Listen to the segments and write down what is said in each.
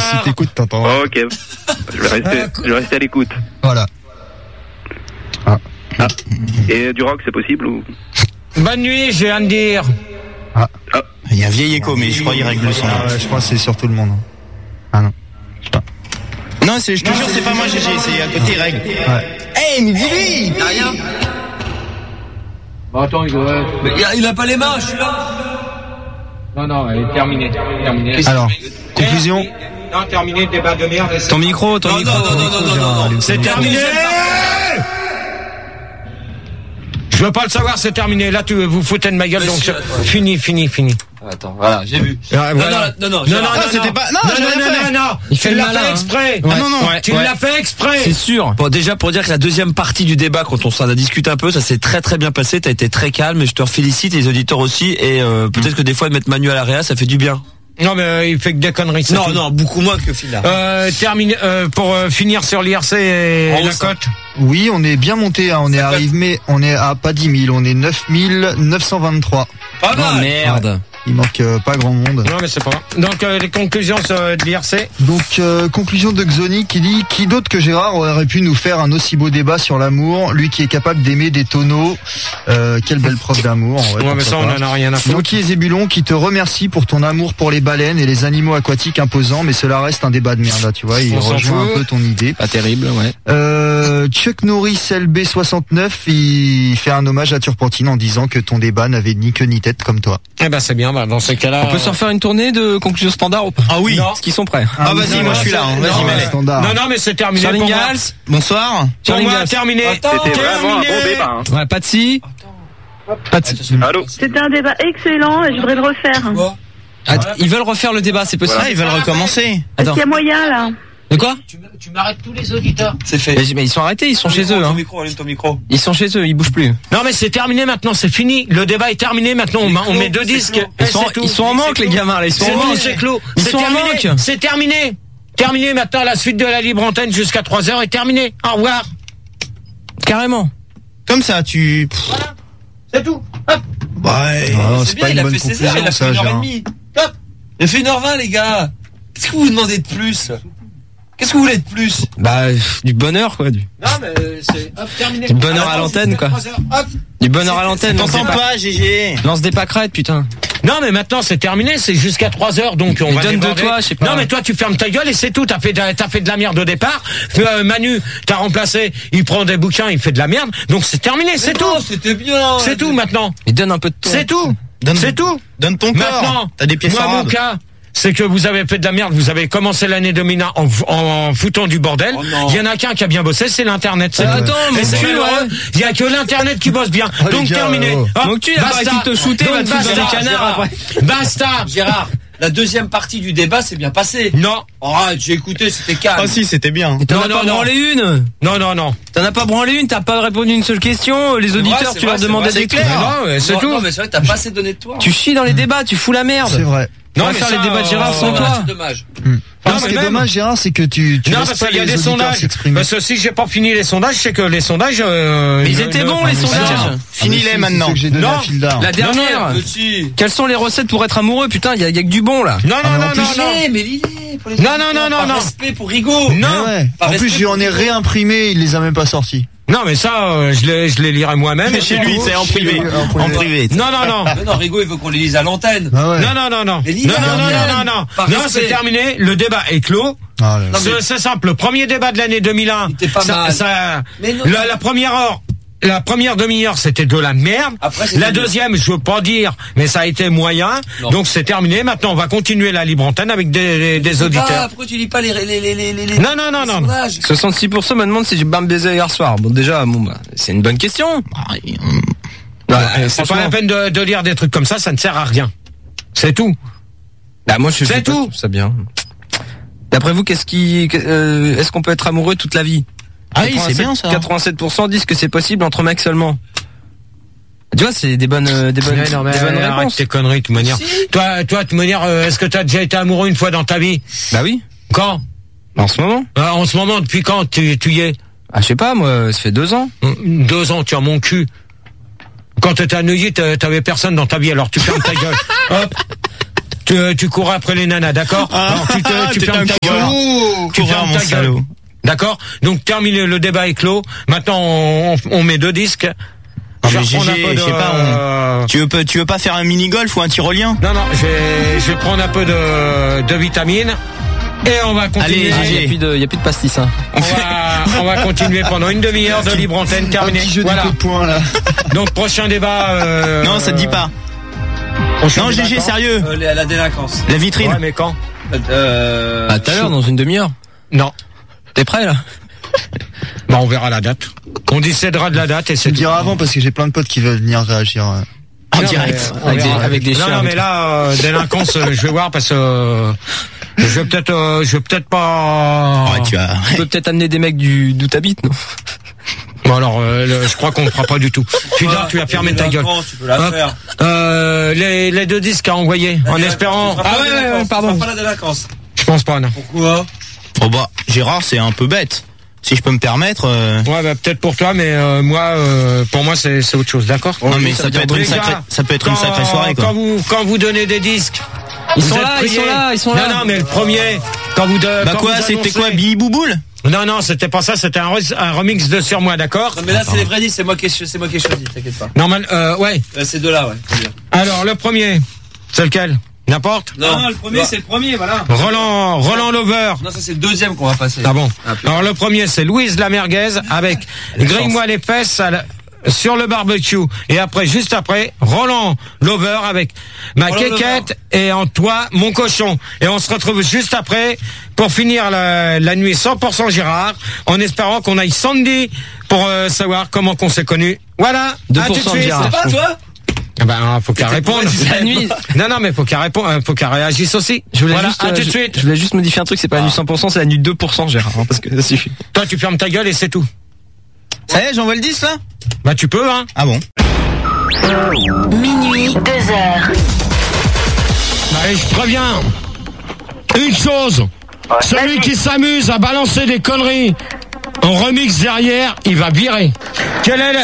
si t'écoutes, t'entendras. Oh, ok. Je vais rester à l'écoute. Voilà. Et du rock, c'est possible ou? Bonne nuit, je viens de dire. Il y a un vieil écho, mais je crois qu'il règle le son. Ouais, je crois que c'est sur tout le monde. Ah non. Je sais pas. Non, je te jure, c'est pas moi, GG, c'est à côté, règle. Ouais. Hey, mais dis-lui! T'as rien? Bon, attends, Il a pas les mains, je suis là. Non, elle est terminée. Alors, conclusion. Non, terminé, débat de merde. Ton micro. Non. C'est terminé! Je veux pas le savoir, c'est terminé. Là, vous foutez de ma gueule, donc fini. Attends, voilà, j'ai vu. Voilà. Non, c'était pas. Non. Il fait Tu le l'as malin, fait hein. exprès. Non. Tu l'as fait exprès. C'est sûr. Bon, déjà pour dire que la deuxième partie du débat, quand on s'en a discuté un peu, ça s'est très très bien passé. T'as été très calme et je te félicite, les auditeurs aussi. Et peut-être que des fois de mettre Manu à l'AREA, ça fait du bien. Non, mais il fait que des conneries. Non, beaucoup moins que Phil là. Terminé, pour finir sur l'IRC et la cote. Oui, on est bien monté, hein. On est à pas 10 000, on est 9 923. Pas mal. Oh merde. Il manque pas grand monde. Non, mais c'est pas grave. Donc, les conclusions de l'IRC. Donc, conclusion de Xoni qui dit: qui d'autre que Gérard aurait pu nous faire un aussi beau débat sur l'amour, lui qui est capable d'aimer des tonneaux. Quelle belle preuve d'amour. Ouais, mais ça, on en a rien à foutre. Noki et Zébulon qui te remercie pour ton amour pour les baleines et les animaux aquatiques imposants, mais cela reste un débat de merde, là, tu vois. Il rejoint un peu ton idée. Pas terrible, ouais. Chuck Norris LB69, il fait un hommage à Turpentine en disant que ton débat n'avait ni queue ni tête comme toi. Eh ben, c'est bien, dans ces cas-là. On peut se refaire une tournée de conclusion standard ou pas? Ah oui. Est-ce qu'ils sont prêts? Ah, vas-y, moi je suis là, hein. Vas-y, mets-les. Standard. Non, mais c'est terminé. Charlie pour moi. Gals. Bonsoir. Pour moi, terminé. C'était vraiment un bon débat. Hein. Ouais, Patsy. Allô? C'était un débat excellent et je voudrais le refaire. Ils veulent refaire le débat, c'est possible. Ah, ils veulent recommencer. Est-ce qu'il y a moyen là? De quoi? Tu m'arrêtes tous les auditeurs. C'est fait. Mais ils sont arrêtés, ils sont chez eux. Hein. Allume ton micro. Ils sont chez eux, ils bougent plus. Non, mais c'est terminé maintenant, c'est fini. Le débat est terminé maintenant. On met deux disques. Ils sont en manque, les gamins, là. Ils sont en manque. C'est clos. Ils sont en manque. C'est terminé. Terminé maintenant, la suite de la libre antenne jusqu'à 3h est terminée. Au revoir. Carrément. Comme ça, tu. Voilà. C'est tout. Hop. Ouais. Non, C'est bien, il a fait ses heures, il a fait 1h30. Hop. Il a fait 1h20, les gars. Qu'est-ce que vous demandez de plus? Qu'est-ce que vous voulez de plus? Bah, du bonheur, quoi. Non, mais c'est terminé. Du bonheur à l'antenne, quoi. Du bonheur à l'antenne. T'entends pas, GG. Lance des pâquerettes, putain. Non, mais maintenant c'est terminé, c'est jusqu'à 3h, donc on va donne de déborder. toi, je sais pas. Non, mais toi tu fermes ta gueule et c'est tout. T'as fait de la merde au départ. Manu, t'as remplacé. Il prend des bouquins, il fait de la merde. Donc c'est terminé, c'est tout. C'était bien. C'est tout maintenant. Il donne un peu de temps. C'est tout. C'est tout. Donne ton corps. Maintenant, T'as des pièces moi, en mon rade. cas, c'est que vous avez fait de la merde, vous avez commencé l'année 2001 en foutant du bordel. Oh non. Il y en a qu'un qui a bien bossé, c'est l'internet. C'est tout. Attends, Et mon c'est cul, malheureux. Il y a que l'internet qui bosse bien. Oh, Donc les gars, terminé. oh. Hop, Mon cul, il a pas basta. arrêté de te shooter, Donc, va te foutre dans basta. des canards après. Basta. Gérard, la deuxième partie du débat s'est bien passée. Non. Arrête, j'ai écouté, c'était calme. Ah si, c'était bien. T'en as pas branlé une. Non. T'en as pas branlé une, t'as pas répondu une seule question. Les auditeurs, tu leur demandais des clair. clairs. Non, c'est tout. Non, mais c'est vrai, t'as pas assez donné de toi. Tu chies dans les débats, tu fous la merde. C'est vrai. On Non, va mais faire ça, les débats de Gérard sans toi. C'est dommage. Non, Non, ce mais qui est même- dommage, Gérard, c'est que tu Non, laisses parce pas qu'il y a les des auditeurs sondages. s'exprimer. Parce que si j'ai pas fini les sondages, c'est que les sondages. Mais ils étaient bons, les sondages. Finis-les maintenant. C'est que j'ai donné Non. à fil d'art. La dernière. Petit. Quelles sont les recettes pour être amoureux? Putain, il y a que du bon là. Non. Mais lis-les pour les Non, auditeurs, non. par respect pour Rigaud. Non. Mais ouais. Par En plus, respect j'en ai pour- réimprimé, il les a même pas sortis. Non, mais ça, je les lirai moi-même. Mais chez lui, c'est en privé. En privé. Non. Mais non, Rigaud, il veut qu'on les lise à l'antenne. Ah ouais. Non. Mais lis Non, la non. Par Non, respect. c'est terminé. Le débat est clos. Ah là là. C'est simple. Le premier débat de l'année 2001. Il était pas mal. Mais non. La première heure. La première demi-heure, c'était de la merde. Après, c'était La mieux. deuxième, je veux pas dire, mais ça a été moyen. Non. Donc c'est terminé. Maintenant, on va continuer la libre antenne avec des auditeurs. Pourquoi tu lis pas les Non. sondages 66% me demandent si j'ai bien baisé hier soir. Bon, déjà, c'est une bonne question. C'est franchement. pas la peine de lire des trucs comme ça ne sert à rien. C'est tout. Bah, moi, je C'est tout. trouve ça bien. D'après vous, est-ce qu'on peut être amoureux toute la vie? Ah oui, c'est bien ça. 87% disent que c'est possible entre mecs seulement. Tu vois, c'est des bonnes Arrête réponses. tes conneries, de toute manière. Si. Toi, de toute manière, est-ce que t'as déjà été amoureux une fois dans ta vie? Bah oui. Quand? En ce moment. En ce moment, depuis quand tu y es? Ah, je sais pas, moi, ça fait 2 ans. 2 ans, tu as mon cul. Quand t'étais à Neuilly, t'avais personne dans ta vie, alors tu fermes ta gueule. Hop. tu cours après les nanas, d'accord? Alors tu fermes ta gueule. Tu fermes ta gueule. D'accord? Donc terminé, le débat est clos. Maintenant on met 2 disques. Non, mais GG, je sais pas, tu veux pas faire un mini-golf ou un tyrolien? Non, je vais prendre un peu de vitamines. Et on va continuer. Allez, il y a plus de pastis, hein. On va continuer pendant une demi-heure de libre antenne terminée. Un petit jeu voilà. de points, là. Donc prochain débat. Non, ça te dit pas. Non, GG, sérieux. La délinquance. La vitrine. Ouais, mais quand? Tout à l'heure, dans une demi-heure. Non. T'es prêt là? Bah on verra la date. On décidera de la date et c'est. Je dirai avant parce que j'ai plein de potes qui veulent venir réagir. En direct. Avec des chiens. Non, mais là, délinquance, je vais voir parce que je vais peut-être pas. Oh, tu peux peut-être amener des mecs d'où t'habites, non? Bon alors, je crois qu'on ne fera pas du tout. Tu vas fermer ta gueule. Tu peux la faire. Les 2 disques à envoyer, en espérant. Pardon. Pas la délinquance. Je pense pas, non. Pourquoi? Oh bah, Gérard, c'est un peu bête. Si je peux me permettre. Ouais, bah peut-être pour toi, mais moi, pour moi, c'est autre chose, d'accord? Non, mais ça peut être une sacrée soirée, quoi. Quand vous donnez des disques. Ils sont là. Non, mais le premier, quand vous c'était quoi, Billy Bouboule? Non, c'était pas ça, c'était un remix de Sur moi, d'accord? Non, mais là, c'est les vrais disques, c'est moi qui ai choisi, t'inquiète pas. Normal, ouais. Ces 2-là, ouais. Alors, le premier, c'est lequel? N'importe? Non, le premier, c'est le premier, voilà. Roland Lover. Non, ça, c'est le deuxième qu'on va passer. Ah bon? Alors, le premier, c'est Louise la merguez avec Grille-moi les fesses sur le barbecue. Et après, juste après, Roland Lover avec ma quéquette et en toi, mon cochon. Et on se retrouve juste après pour finir la nuit 100% Gérard, en espérant qu'on aille Sandy pour savoir comment qu'on s'est connus. Voilà. 2% Gérard. C'est pas toi? Faut qu'elle réponde. La nuit. Non, mais faut qu'elle réponde, faut qu'elle réagisse aussi. Je voulais tout de suite. Je voulais juste modifier un truc, c'est pas la nuit 100%, c'est la nuit 2%, Gérard, hein, parce que ça suffit. Toi, tu fermes ta gueule et c'est tout. Ça y est, j'envoie le 10, là? Bah, tu peux, hein. Ah bon? Minuit, 2h. Allez, je préviens. Une chose. Celui qui s'amuse à balancer des conneries en remix derrière, il va virer. Quel est le...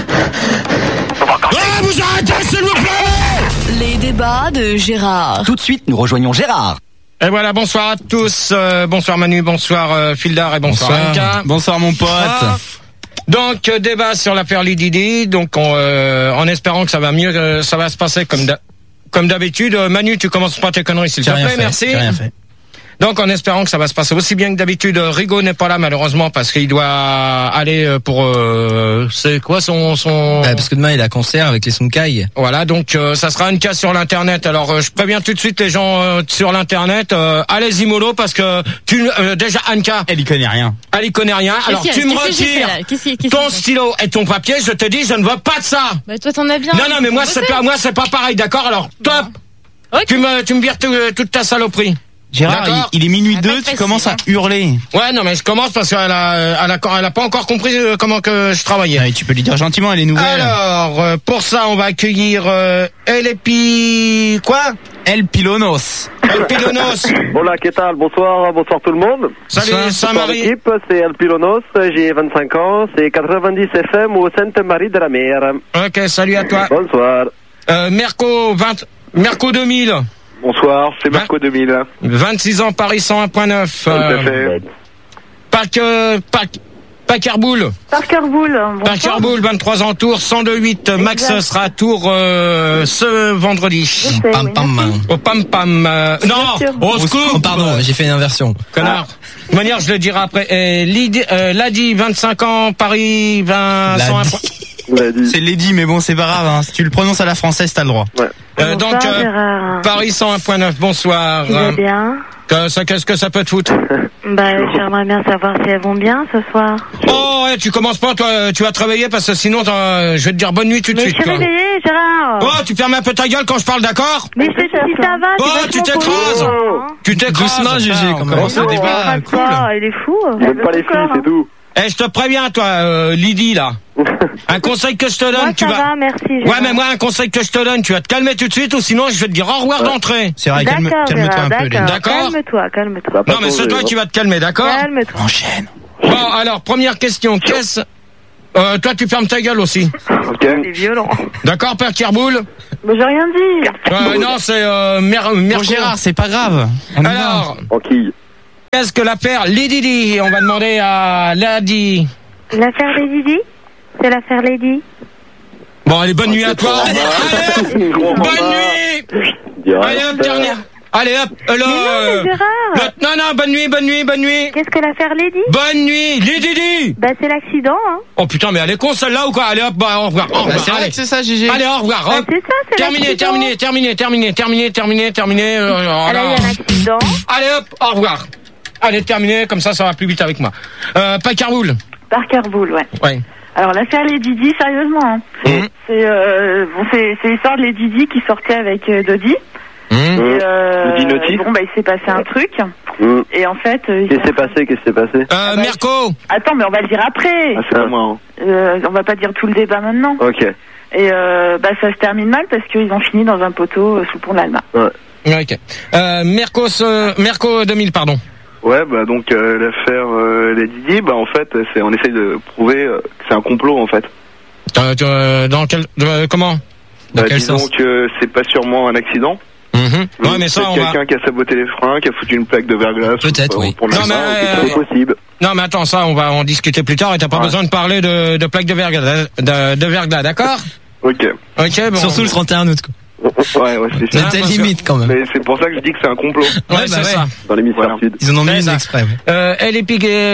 Ah, vous arrêtez, s'il vous plaît! Les débats de Gérard. Tout de suite, nous rejoignons Gérard. Et voilà, bonsoir à tous. Bonsoir Manu, bonsoir Fildar et bonsoir Anka. Bonsoir mon pote. Donc, débat sur l'affaire Lididi. Donc, en espérant que ça va mieux, ça va se passer comme d'habitude. Manu, tu commences pas tes conneries, s'il te plaît, merci. J'ai rien fait. Donc, en espérant que ça va se passer aussi bien que d'habitude. Rigaud n'est pas là, malheureusement, parce qu'il doit aller pour... c'est quoi son... Parce que demain, il a concert avec les Sonkai. Voilà, donc ça sera une case sur l'Internet. Alors, je préviens tout de suite les gens sur l'Internet. Allez-y, mollo, parce que déjà, Anka... Elle y connaît rien. Elle y connaît rien. Alors, tu me retires ton stylo et ton papier. Je te dis, je ne veux pas de ça. Bah, toi, t'en as bien. Non, mais moi, c'est pas pareil, d'accord? Alors, top. Okay. Tu me vires toute ta saloperie. Gérard, il est minuit 2, tu commences à hurler. Ouais, non, mais je commence parce qu'elle a pas encore compris comment que je travaillais. Ouais, tu peux lui dire gentiment, elle est nouvelle. Alors, pour ça, on va accueillir El Pilonos. Hola, ¿qué tal? Bonsoir tout le monde. Salut, Saint-Marie. L'équipe, c'est El Pilonos, j'ai 25 ans, c'est 90 FM au Sainte-Marie de la Mer. Ok, salut à toi. Bonsoir. Merco 2000. Bonsoir, c'est Marco 2000. 26 ans, Paris 101.9. Parkerboul. Parkerboul, 23 ans, Tours, 102.8. Max sera à Tours ce vendredi. Au Pam Pam. Non, au secours. Oh, pardon, j'ai fait une inversion. Connard. De manière, je le dirai après. Lady, 25 ans, Paris, 101. C'est Lady, mais bon, c'est pas grave. Hein. Si tu le prononces à la française, t'as le droit. Ouais. Donc, Paris 101.9, bonsoir. Tu vas bien? Qu'est-ce que ça peut te foutre? J'aimerais bien savoir si elles vont bien ce soir. Oh, ouais, tu commences pas, toi, tu vas te réveiller parce que sinon, je vais te dire bonne nuit tout de suite. Mais je suis réveillée, Gérard. Oh, tu fermes un peu ta gueule quand je parle, d'accord? Mais si ça va, oh, tu t'écrases. Tu t'écrases. Doucement, GG, quand même. C'est un débat cool. Il est fou. J'aime pas les filles, c'est tout. Eh, je te préviens, toi, Lydie, là. Un conseil que je te donne, moi, va, merci, ouais, mais moi, un conseil que je te donne, tu vas te calmer tout de suite, ou sinon, je vais te dire au revoir d'entrée. C'est vrai, calme-toi un peu, d'accord? Calme-toi. Non, mais c'est toi qui vas te calmer, d'accord? Calme-toi. Enchaîne. Bon, alors, première question, toi, tu fermes ta gueule aussi. Ok. C'est violent. D'accord, Père Kerboul? Mais j'ai rien dit. Non, c'est Merco. Bon, Gérard, c'est pas grave. Alors, qu'est-ce que l'affaire Lady Di? On va demander à Lady. L'affaire Lady Di? C'est l'affaire Lady. Bon, allez, bonne nuit à toi. Allez, bonne nuit. Allez, hop, dernière. Allez, hop, non, bonne nuit. Qu'est-ce que l'affaire Lady? Bonne nuit, Lady Di. Bah, c'est l'accident, hein. Oh putain, mais elle est con celle-là ou quoi? Allez, hop, au revoir. C'est vrai que c'est ça, Gégé. Allez, au revoir. Bah, c'est ça, c'est Terminé. Elle a eu un accident. Allez, hop, au revoir. Allez, terminé, comme ça va plus vite avec moi. Parkerboul. Parkerboul, ouais. Alors l'affaire Lady Di, sérieusement, hein. C'est l'histoire de Lady Di qui sortait avec Dodi. Et bon, bah il s'est passé un truc. Et en fait, Qu'est-ce qui s'est passé Mirko. Attends, mais on va le dire après. Ah, c'est pas moi. On va pas dire tout le débat maintenant. Ok. Et bah ça se termine mal parce qu'ils ont fini dans un poteau sous le pont de l'Alma. Ouais. Ok. Mirko 2000, pardon. Ouais, bah donc l'affaire Lady Di, bah en fait, on essaye de prouver que c'est un complot en fait. Dans quel comment? Dans quel disons sens? que c'est pas sûrement un accident. Ouais, mais ça, c'est quelqu'un qui a saboté les freins, qui a foutu une plaque de verglas. Peut-être, oui. Pour Non, mais c'est possible. Non, mais attends, ça, on va en discuter plus tard et t'as pas besoin de parler de plaque de verglas, d'accord? Ok. Ok, bon. Surtout le 31 août, quoi. Ouais, c'est ça. C'était limite, quand même. Mais c'est pour ça que je dis que c'est un complot. Ouais, c'est ça. Dans l'hémisphère sud. Ils en ont mis une exprès. El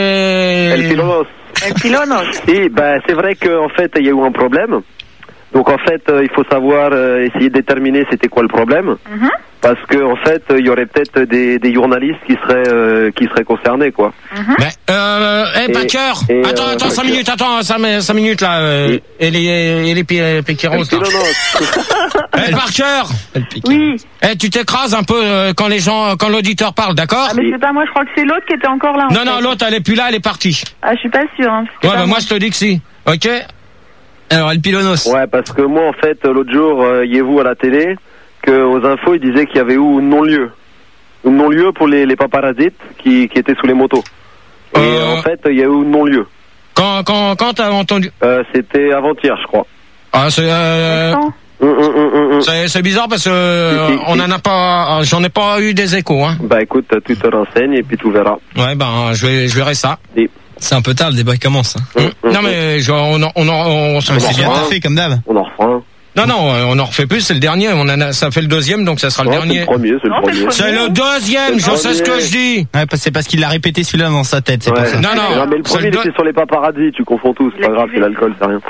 Pilonos. Et bah c'est vrai qu'en fait il y a eu un problème. Donc en fait il faut savoir essayer de déterminer c'était quoi le problème. Parce que en fait il y aurait peut-être des journalistes qui seraient concernés quoi. Patcher. Attends, 5 minutes, 5 minutes là. Et les Piqueros. Parker. Oui. Tu t'écrases un peu quand l'auditeur parle, d'accord? Ah mais c'est pas moi, je crois que c'est l'autre qui était encore là. Non, l'autre elle est plus là, elle est partie. Ah je suis pas sûre. Hein, ouais, bah moi je te dis que si. Ok. Alors El Pilonos. Ouais, parce que moi en fait l'autre jour y est vous à la télé que aux infos ils disaient qu'il y avait eu un non-lieu pour les paparazzis qui étaient sous les motos. Et en fait il y a eu un non-lieu. Quand t'as entendu? C'était avant-hier je crois. Ah c'est bizarre parce que j'en ai pas eu des échos hein. Bah écoute, tu te renseignes et puis tu verras. Ouais je verrai ça. Et... C'est un peu tard, le débat commence. Non mais on c'est bien fait comme d'hab. On en refera. Non, on en refait plus, c'est le dernier. Ça fait le deuxième, donc ça sera le dernier. C'est le premier. C'est le deuxième, je sais ce que je dis. Ouais, c'est parce qu'il l'a répété celui-là dans sa tête, c'est pour ça. Non, mais le premier, c'est sur les paparazzis, tu confonds tout, c'est pas grave, c'est l'alcool, c'est rien.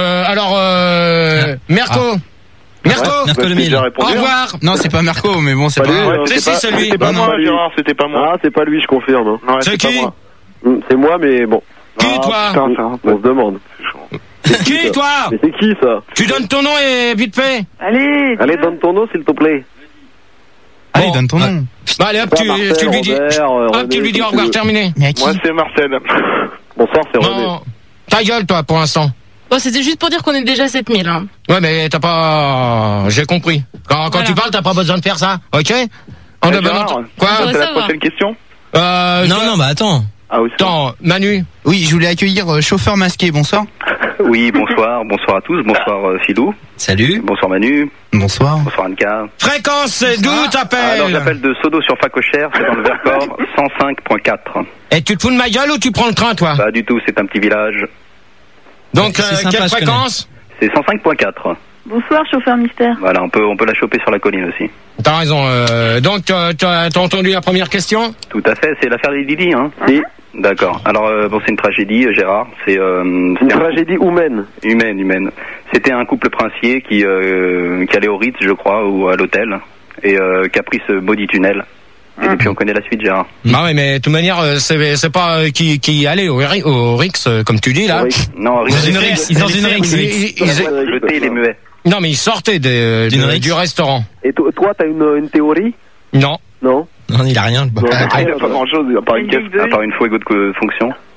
Merco. Merco 2000. Au revoir. Non, c'est pas Merco, mais bon, c'est pas grave. C'est lui. C'était pas moi, Gérard, c'était pas moi. Ah, c'est pas lui, je confirme. C'est qui? C'est moi, mais bon. Qui, toi? On se demande. Qui, toi? Mais c'est qui, ça? Tu donnes ton nom et vite fait. Allez, donne ton nom, s'il te plaît. Allez, donne ton nom. Allez, hop, tu lui dis. Hop, tu lui dis au revoir, terminé. Moi, c'est Marcel. Bonsoir, c'est René. Non, ta gueule, toi, pour l'instant. Bon, c'était juste pour dire qu'on est déjà 7000. Hein. Ouais, mais t'as pas... J'ai compris. Quand tu parles, t'as pas besoin de faire ça, ok? Quoi? C'est la prochaine question? Non, bah attends. Ah oui. Attends, Manu. Oui, je voulais accueillir Chauffeur Masqué, bonsoir. Oui, bonsoir à tous, bonsoir Philou. Salut. Bonsoir Manu. Bonsoir. Bonsoir Anka. Fréquence, c'est d'où t'appelles? Alors j'appelle de Sodo sur Facochère, c'est dans le Vercors, 105.4. Et tu te fous de ma gueule ou tu prends le train, toi? Pas du tout, c'est un petit village. Donc, quelle fréquence? C'est 105.4. Bonsoir, chauffeur mystère. Voilà, on peut la choper sur la colline aussi. T'as raison. Donc, t'as entendu la première question? Tout à fait, c'est l'affaire des Didi, hein? Oui. D'accord. Alors, c'est une tragédie, Gérard. C'est une tragédie humaine. Humaine. C'était un couple princier qui allait au Ritz, je crois, ou à l'hôtel, et qui a pris ce body tunnel. Et depuis, on connaît la suite, Gérard. Bah oui, mais de toute manière, c'est pas qui allait au Rix, comme tu dis, là. Non, Dans une Rix. Le thé, les muets. Non, mais ils sortaient du restaurant. Et toi, t'as une théorie? Non. Non, il a rien. Il n'a pas grand chose, à part une caisse, à part une fuego de fonction.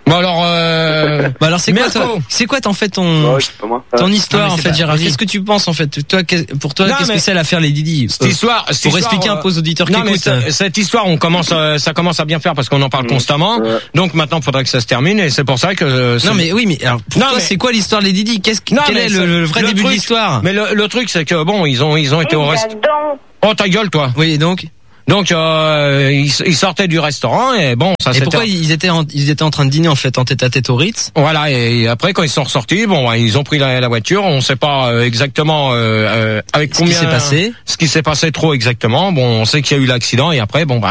Bon alors, c'est quoi en fait ton histoire en fait, Gérard? Qu'est-ce que tu penses en fait? Pour toi, qu'est-ce que c'est l'affaire les Didi? Cette histoire, pour expliquer un peu aux auditeurs qui écoutent. Cette histoire, ça commence à bien faire parce qu'on en parle constamment. Donc maintenant, il faudrait que ça se termine et c'est pour ça que. Non mais oui, mais alors pour toi, c'est quoi l'histoire des Didi? Quel est le vrai début de l'histoire? Mais le truc, c'est que bon, ils ont été au restaurant. Oh ta gueule, toi. Oui, donc. Donc ils sortaient du restaurant et bon ça. Et pourquoi ils étaient en train de dîner en fait en tête-à-tête au Ritz? Voilà, et après quand ils sont ressortis, bon ils ont pris la voiture, on sait pas exactement avec combien ce qui s'est passé trop exactement. Bon, on sait qu'il y a eu l'accident et après on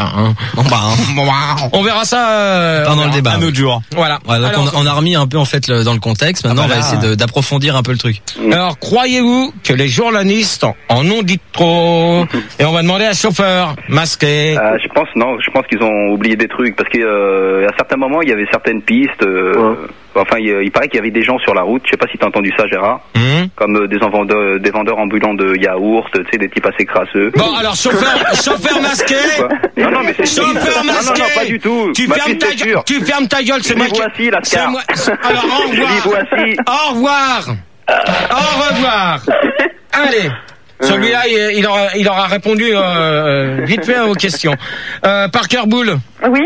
verra ça pendant le débat un autre jour. Voilà. Donc alors, on a remis un peu en fait dans le contexte. Maintenant on va essayer d'approfondir un peu le truc. Alors croyez-vous que les journalistes en ont dit trop? Et on va demander à chauffeur masqué. Je pense qu'ils ont oublié des trucs parce que à certains moments il y avait certaines pistes. Enfin, il paraît qu'il y avait des gens sur la route. Je sais pas si t'as entendu ça, Gérard. Comme des vendeurs ambulants de yaourt, tu sais, des types assez crasseux. Bon, alors chauffeur masqué. Non, mais c'est chauffeur masqué. Non, pas du tout. Tu fermes ta gueule, c'est moi qui. Voici la scar. Alors au revoir. Au revoir. Au revoir. Allez. Celui-là, il aura répondu vite fait aux questions. Parker Bull. Oui.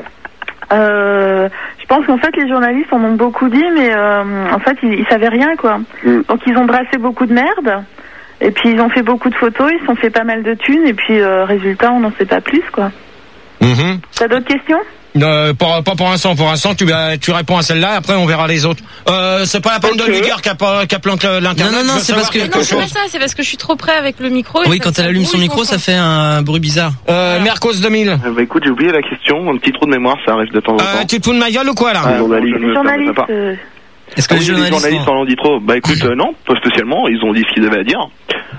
Je pense qu'en fait les journalistes en ont beaucoup dit, mais en fait ils savaient rien quoi. Donc ils ont brassé beaucoup de merde, et puis ils ont fait beaucoup de photos, ils se sont fait pas mal de thunes, et puis résultat on n'en sait pas plus quoi. T'as d'autres questions? Pas pour l'instant. Pour l'instant, tu réponds à celle-là. Après, on verra les autres. C'est pas la peine de lui dire qu'elle plante l'internet. Non, c'est parce que c'est pas ça. C'est parce que je suis trop près avec le micro. Oui, quand elle allume son micro, ça fait un bruit bizarre. Mercos 2000. Bah écoute, j'ai oublié la question. Un petit trou de mémoire, ça arrive de temps en temps. Tu te fous de ma gueule ou quoi là? Journaliste. Est-ce que les journalistes en ont dit trop? Bah écoute, non, pas spécialement. Ils ont dit ce qu'ils avaient à dire.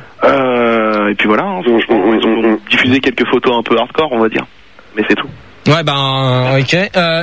Et puis voilà. Franchement, ils ont diffusé quelques photos un peu hardcore, on va dire. Mais c'est tout. Ouais, ok.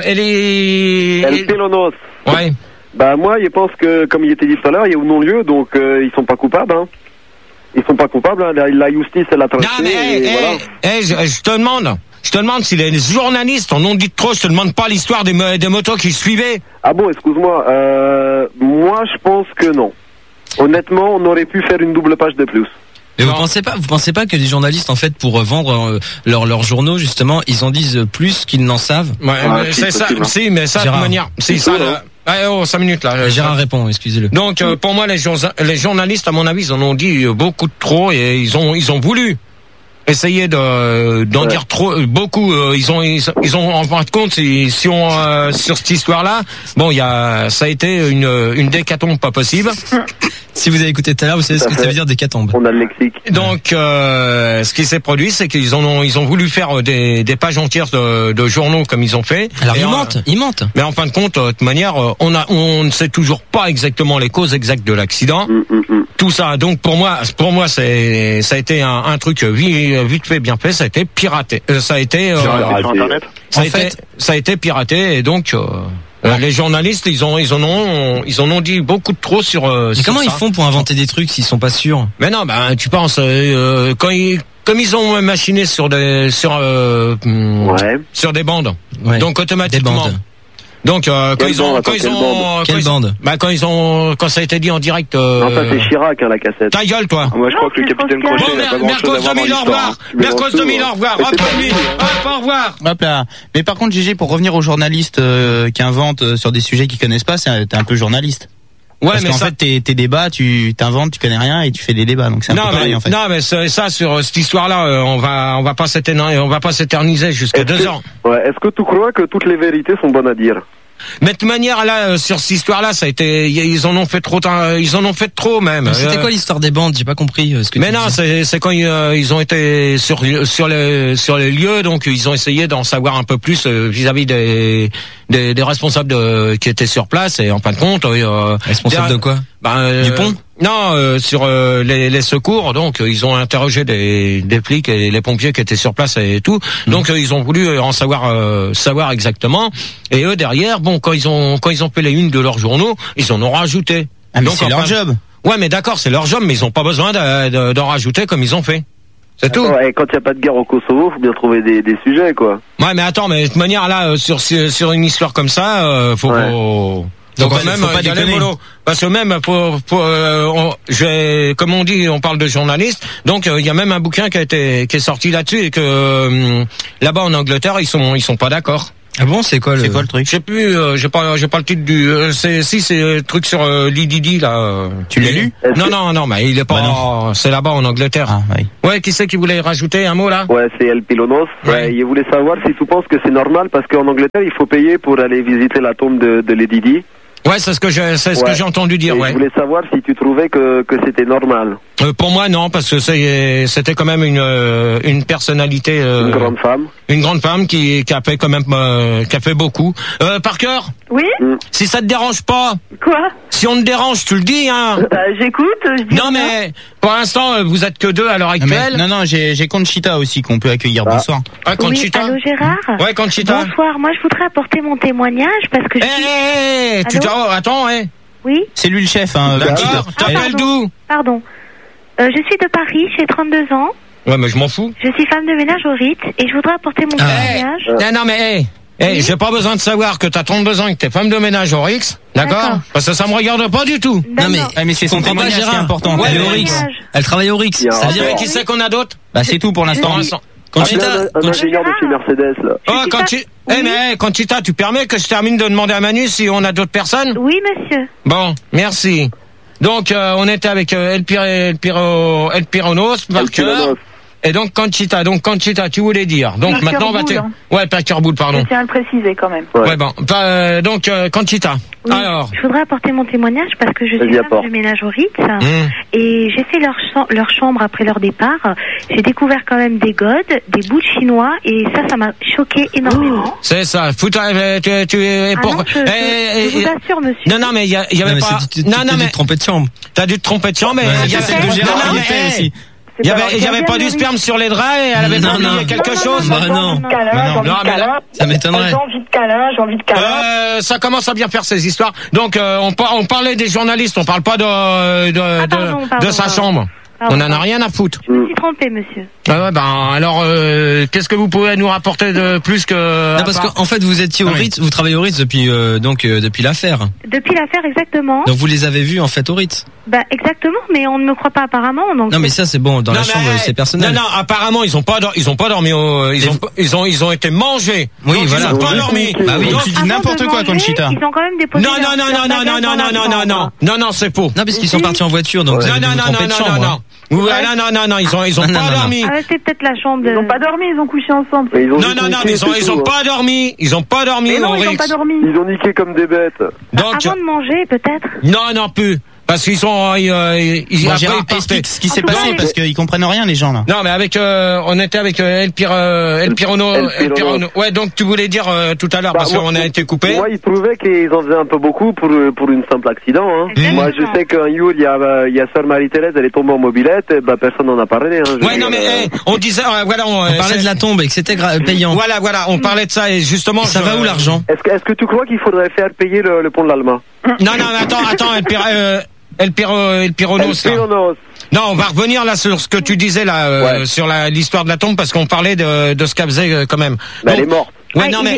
El Pelonos. Ouais. Bah moi, je pense que, comme il était dit tout à l'heure, il y a un non-lieu, donc ils sont pas coupables. Hein. Ils sont pas coupables. Hein. La justice, elle a tranché. Non mais, je te demande si les journalistes en ont dit trop. Je te demande pas l'histoire des motos qui suivaient. Ah bon, excuse-moi. Moi, je pense que non. Honnêtement, on aurait pu faire une double page de plus. Mais vous pensez pas que les journalistes en fait pour vendre leurs journaux justement, ils en disent plus qu'ils n'en savent? Ouais, c'est ça. Si, mais ça de toute manière, c'est ça. 5 minutes là. Gérard répond, excusez-le. Donc pour moi les journalistes à mon avis ils en ont dit beaucoup de trop et ils ont voulu essayer d'en dire trop beaucoup. Ils ont en fin de compte si on sur cette histoire là, bon ça a été une décatombe pas possible. Si vous avez écouté tout à l'heure, vous savez ce que ça veut dire décatombe. On a le lexique. Donc ce qui s'est produit, c'est qu'ils ont voulu faire des pages entières de journaux comme ils ont fait. Alors ils mentent. Mais en fin de compte, de toute manière, on ne sait toujours pas exactement les causes exactes de l'accident. Tout ça. Donc pour moi, ça a été un truc vite fait, bien fait. Ça a été piraté. Ça a été sur Internet. Ça a été piraté et donc. Les journalistes, ils en ont dit beaucoup de trop sur. Mais comment ils font pour inventer des trucs s'ils sont pas sûrs? Mais non, tu penses comme ils ont machiné sur des bandes, donc automatiquement. Des bandes. Donc quand ça a été dit en direct. Non, ça c'est Chirac la cassette. Ta gueule toi. Moi je crois que le capitaine Crochet n'a pas grand chose à voir dans l'histoire. Mercos 2000 au revoir. Hop au revoir. Hop là. Mais par contre Gégé, pour revenir aux journalistes qui inventent sur des sujets qu'ils connaissent pas, t'es un peu journaliste. Ouais, parce qu'en fait tes débats, tu t'inventes, tu connais rien et tu fais des débats, donc c'est un peu pareil en fait. Non mais ça sur cette histoire-là, on va pas s'éterniser jusqu'à 2 ans. Ouais, est-ce que tu crois que toutes les vérités sont bonnes à dire? Mais de toute manière là sur cette histoire-là, ça a été ils en ont fait trop même. C'était quoi l'histoire des bandes? J'ai pas compris ce que. Mais non, c'est quand ils ont été sur les lieux, donc ils ont essayé d'en savoir un peu plus vis-à-vis des responsables qui étaient sur place et en fin de compte responsables de quoi? Du pont? Non, sur les secours, donc ils ont interrogé des flics et les pompiers qui étaient sur place et tout. Donc ils ont voulu en savoir exactement. Et eux derrière, bon, quand ils ont fait les unes de leurs journaux, ils en ont rajouté. Ah mais donc, c'est leur job. Ouais, mais d'accord, c'est leur job, mais ils ont pas besoin d'en rajouter comme ils ont fait. C'est tout. Et quand il n'y a pas de guerre au Kosovo, faut bien trouver des sujets, quoi. Ouais, mais attends, mais de toute manière, là, sur une histoire comme ça, faut donc quand même, y aller mollo. Parce que même, comme on dit, on parle de journalistes. Donc, il y a même un bouquin qui est sorti là-dessus et que là-bas en Angleterre, ils sont pas d'accord. Ah bon, c'est quoi le truc? Je sais plus, j'ai pas le titre du. C'est le truc sur Lididi là. Tu l'as lu? Non, mais il est pas. C'est là-bas en Angleterre. Ah, oui. Ouais, qui c'est qui voulait rajouter un mot là? Ouais, c'est El Pilonos. Ouais. Il voulait savoir si tu penses que c'est normal parce qu'en Angleterre, il faut payer pour aller visiter la tombe de Lididi. Ouais, c'est ce que j'ai entendu dire. Ouais. Je voulais savoir si tu trouvais que c'était normal. Pour moi, non, parce que c'était quand même une personnalité. Une grande femme. Une grande femme qui a fait quand même qui a fait beaucoup. Parker. Oui. Si ça te dérange pas. Quoi? Si on te dérange, tu le dis, hein. J'écoute. Je dis non, mais pour l'instant, vous êtes que deux à l'heure actuelle. Non, j'ai Conchita aussi qu'on peut accueillir. Bonsoir. Conchita. Oui, allô Gérard. Ouais, Conchita. Bonsoir. Moi, je voudrais apporter mon témoignage parce que. Attends, Oui. C'est lui le chef, hein. D'accord. T'appelles d'où? Pardon. Je suis de Paris, j'ai 32 ans. Ouais, mais je m'en fous. Je suis femme de ménage au Rite et je voudrais apporter mon témoignage. Non, mais j'ai pas besoin de savoir que t'as 32 ans et que t'es femme de ménage au Rix, d'accord? Parce que ça me regarde pas du tout. Non mais c'est son témoignage qui est important. Elle est au Rix. Elle travaille au Rix. Ça dirait qui c'est qu'on a d'autres? Bah c'est tout pour l'instant. Conchita, un ingénieur de chez Mercedes là. Oh, Conchita, tu permets que je termine de demander à Manu si on a d'autres personnes? Oui, monsieur. Bon, merci. Donc on était avec El Pironos, Parker. Et donc Conchita, tu voulais dire. Donc maintenant on va Parker Boule, pardon. Je tiens à le préciser quand même. Ouais bon. Donc Conchita. Oui, alors. Je voudrais apporter mon témoignage parce que je suis femme de ménage au Ritz et j'ai fait leur chambre après leur départ. J'ai découvert quand même des godes, des bouts de chinois et ça m'a choqué énormément. C'est ça. Tu es pour. Je vous assure, monsieur. Non mais il y avait pas. Non mais. T'as dû te tromper de chambre. T'as dû te tromper de chambre, mais il y avait. Il y avait pas du sperme sur les draps et elle avait oublié quelque chose. Non, ça m'étonnerait. J'ai envie de câlin. Ça commence à bien faire ces histoires. Donc on parlait des journalistes, on parle pas de sa chambre. On en a rien à foutre. Je me suis trompé, monsieur. Alors qu'est-ce que vous pouvez nous rapporter de plus que... Non, parce qu'en fait vous étiez au Ritz, vous travaillez au Ritz depuis l'affaire. Depuis l'affaire, exactement. Donc vous les avez vus en fait au Ritz. Exactement, mais on ne me croit pas apparemment. Donc non mais ça c'est bon, dans la chambre c'est personnel. Non, apparemment ils ont pas dormi ils ont été mangés. Oui, voilà. Ils ont pas dormi. Bah oui, tu dis n'importe quoi, Conchita. Ils ont quand même déposé. Non, c'est faux. Non, parce qu'ils sont partis en voiture, donc vous avez dû vous tromper de chambre. Non, ils ont pas dormi. C'est peut-être la chambre. Ils ont pas dormi, ils ont couché ensemble. Ils ont pas dormi. Ils ont pas dormi. Mais non, ils ont pas dormi. Ils ont niqué comme des bêtes. Avant de manger, peut-être. Non, plus. Parce qu'ils sont, Gérard, explique ce qui s'est passé parce qu'ils comprennent rien les gens là. Non mais on était avec El Pirono. Ouais, donc tu voulais dire tout à l'heure parce qu'on a été coupé. Moi, ils trouvaient qu'ils en faisaient un peu beaucoup pour une simple accident. Hein. Moi, je sais qu'un jour il y a Sœur Marie-Thérèse, elle est tombée en mobilette, personne n'en a parlé. Hein. Ouais, non mais on disait, on parlait de la tombe et que c'était payant. Voilà, on parlait de ça et justement. Ça va où l'argent? Est-ce que tu crois qu'il faudrait faire payer le pont de l'Alma? Non, mais attends, El Pironos. Non, on va revenir là sur ce que tu disais là sur l'histoire de la tombe parce qu'on parlait de ce qu'elle faisait quand même. Elle est morte. Ouais, non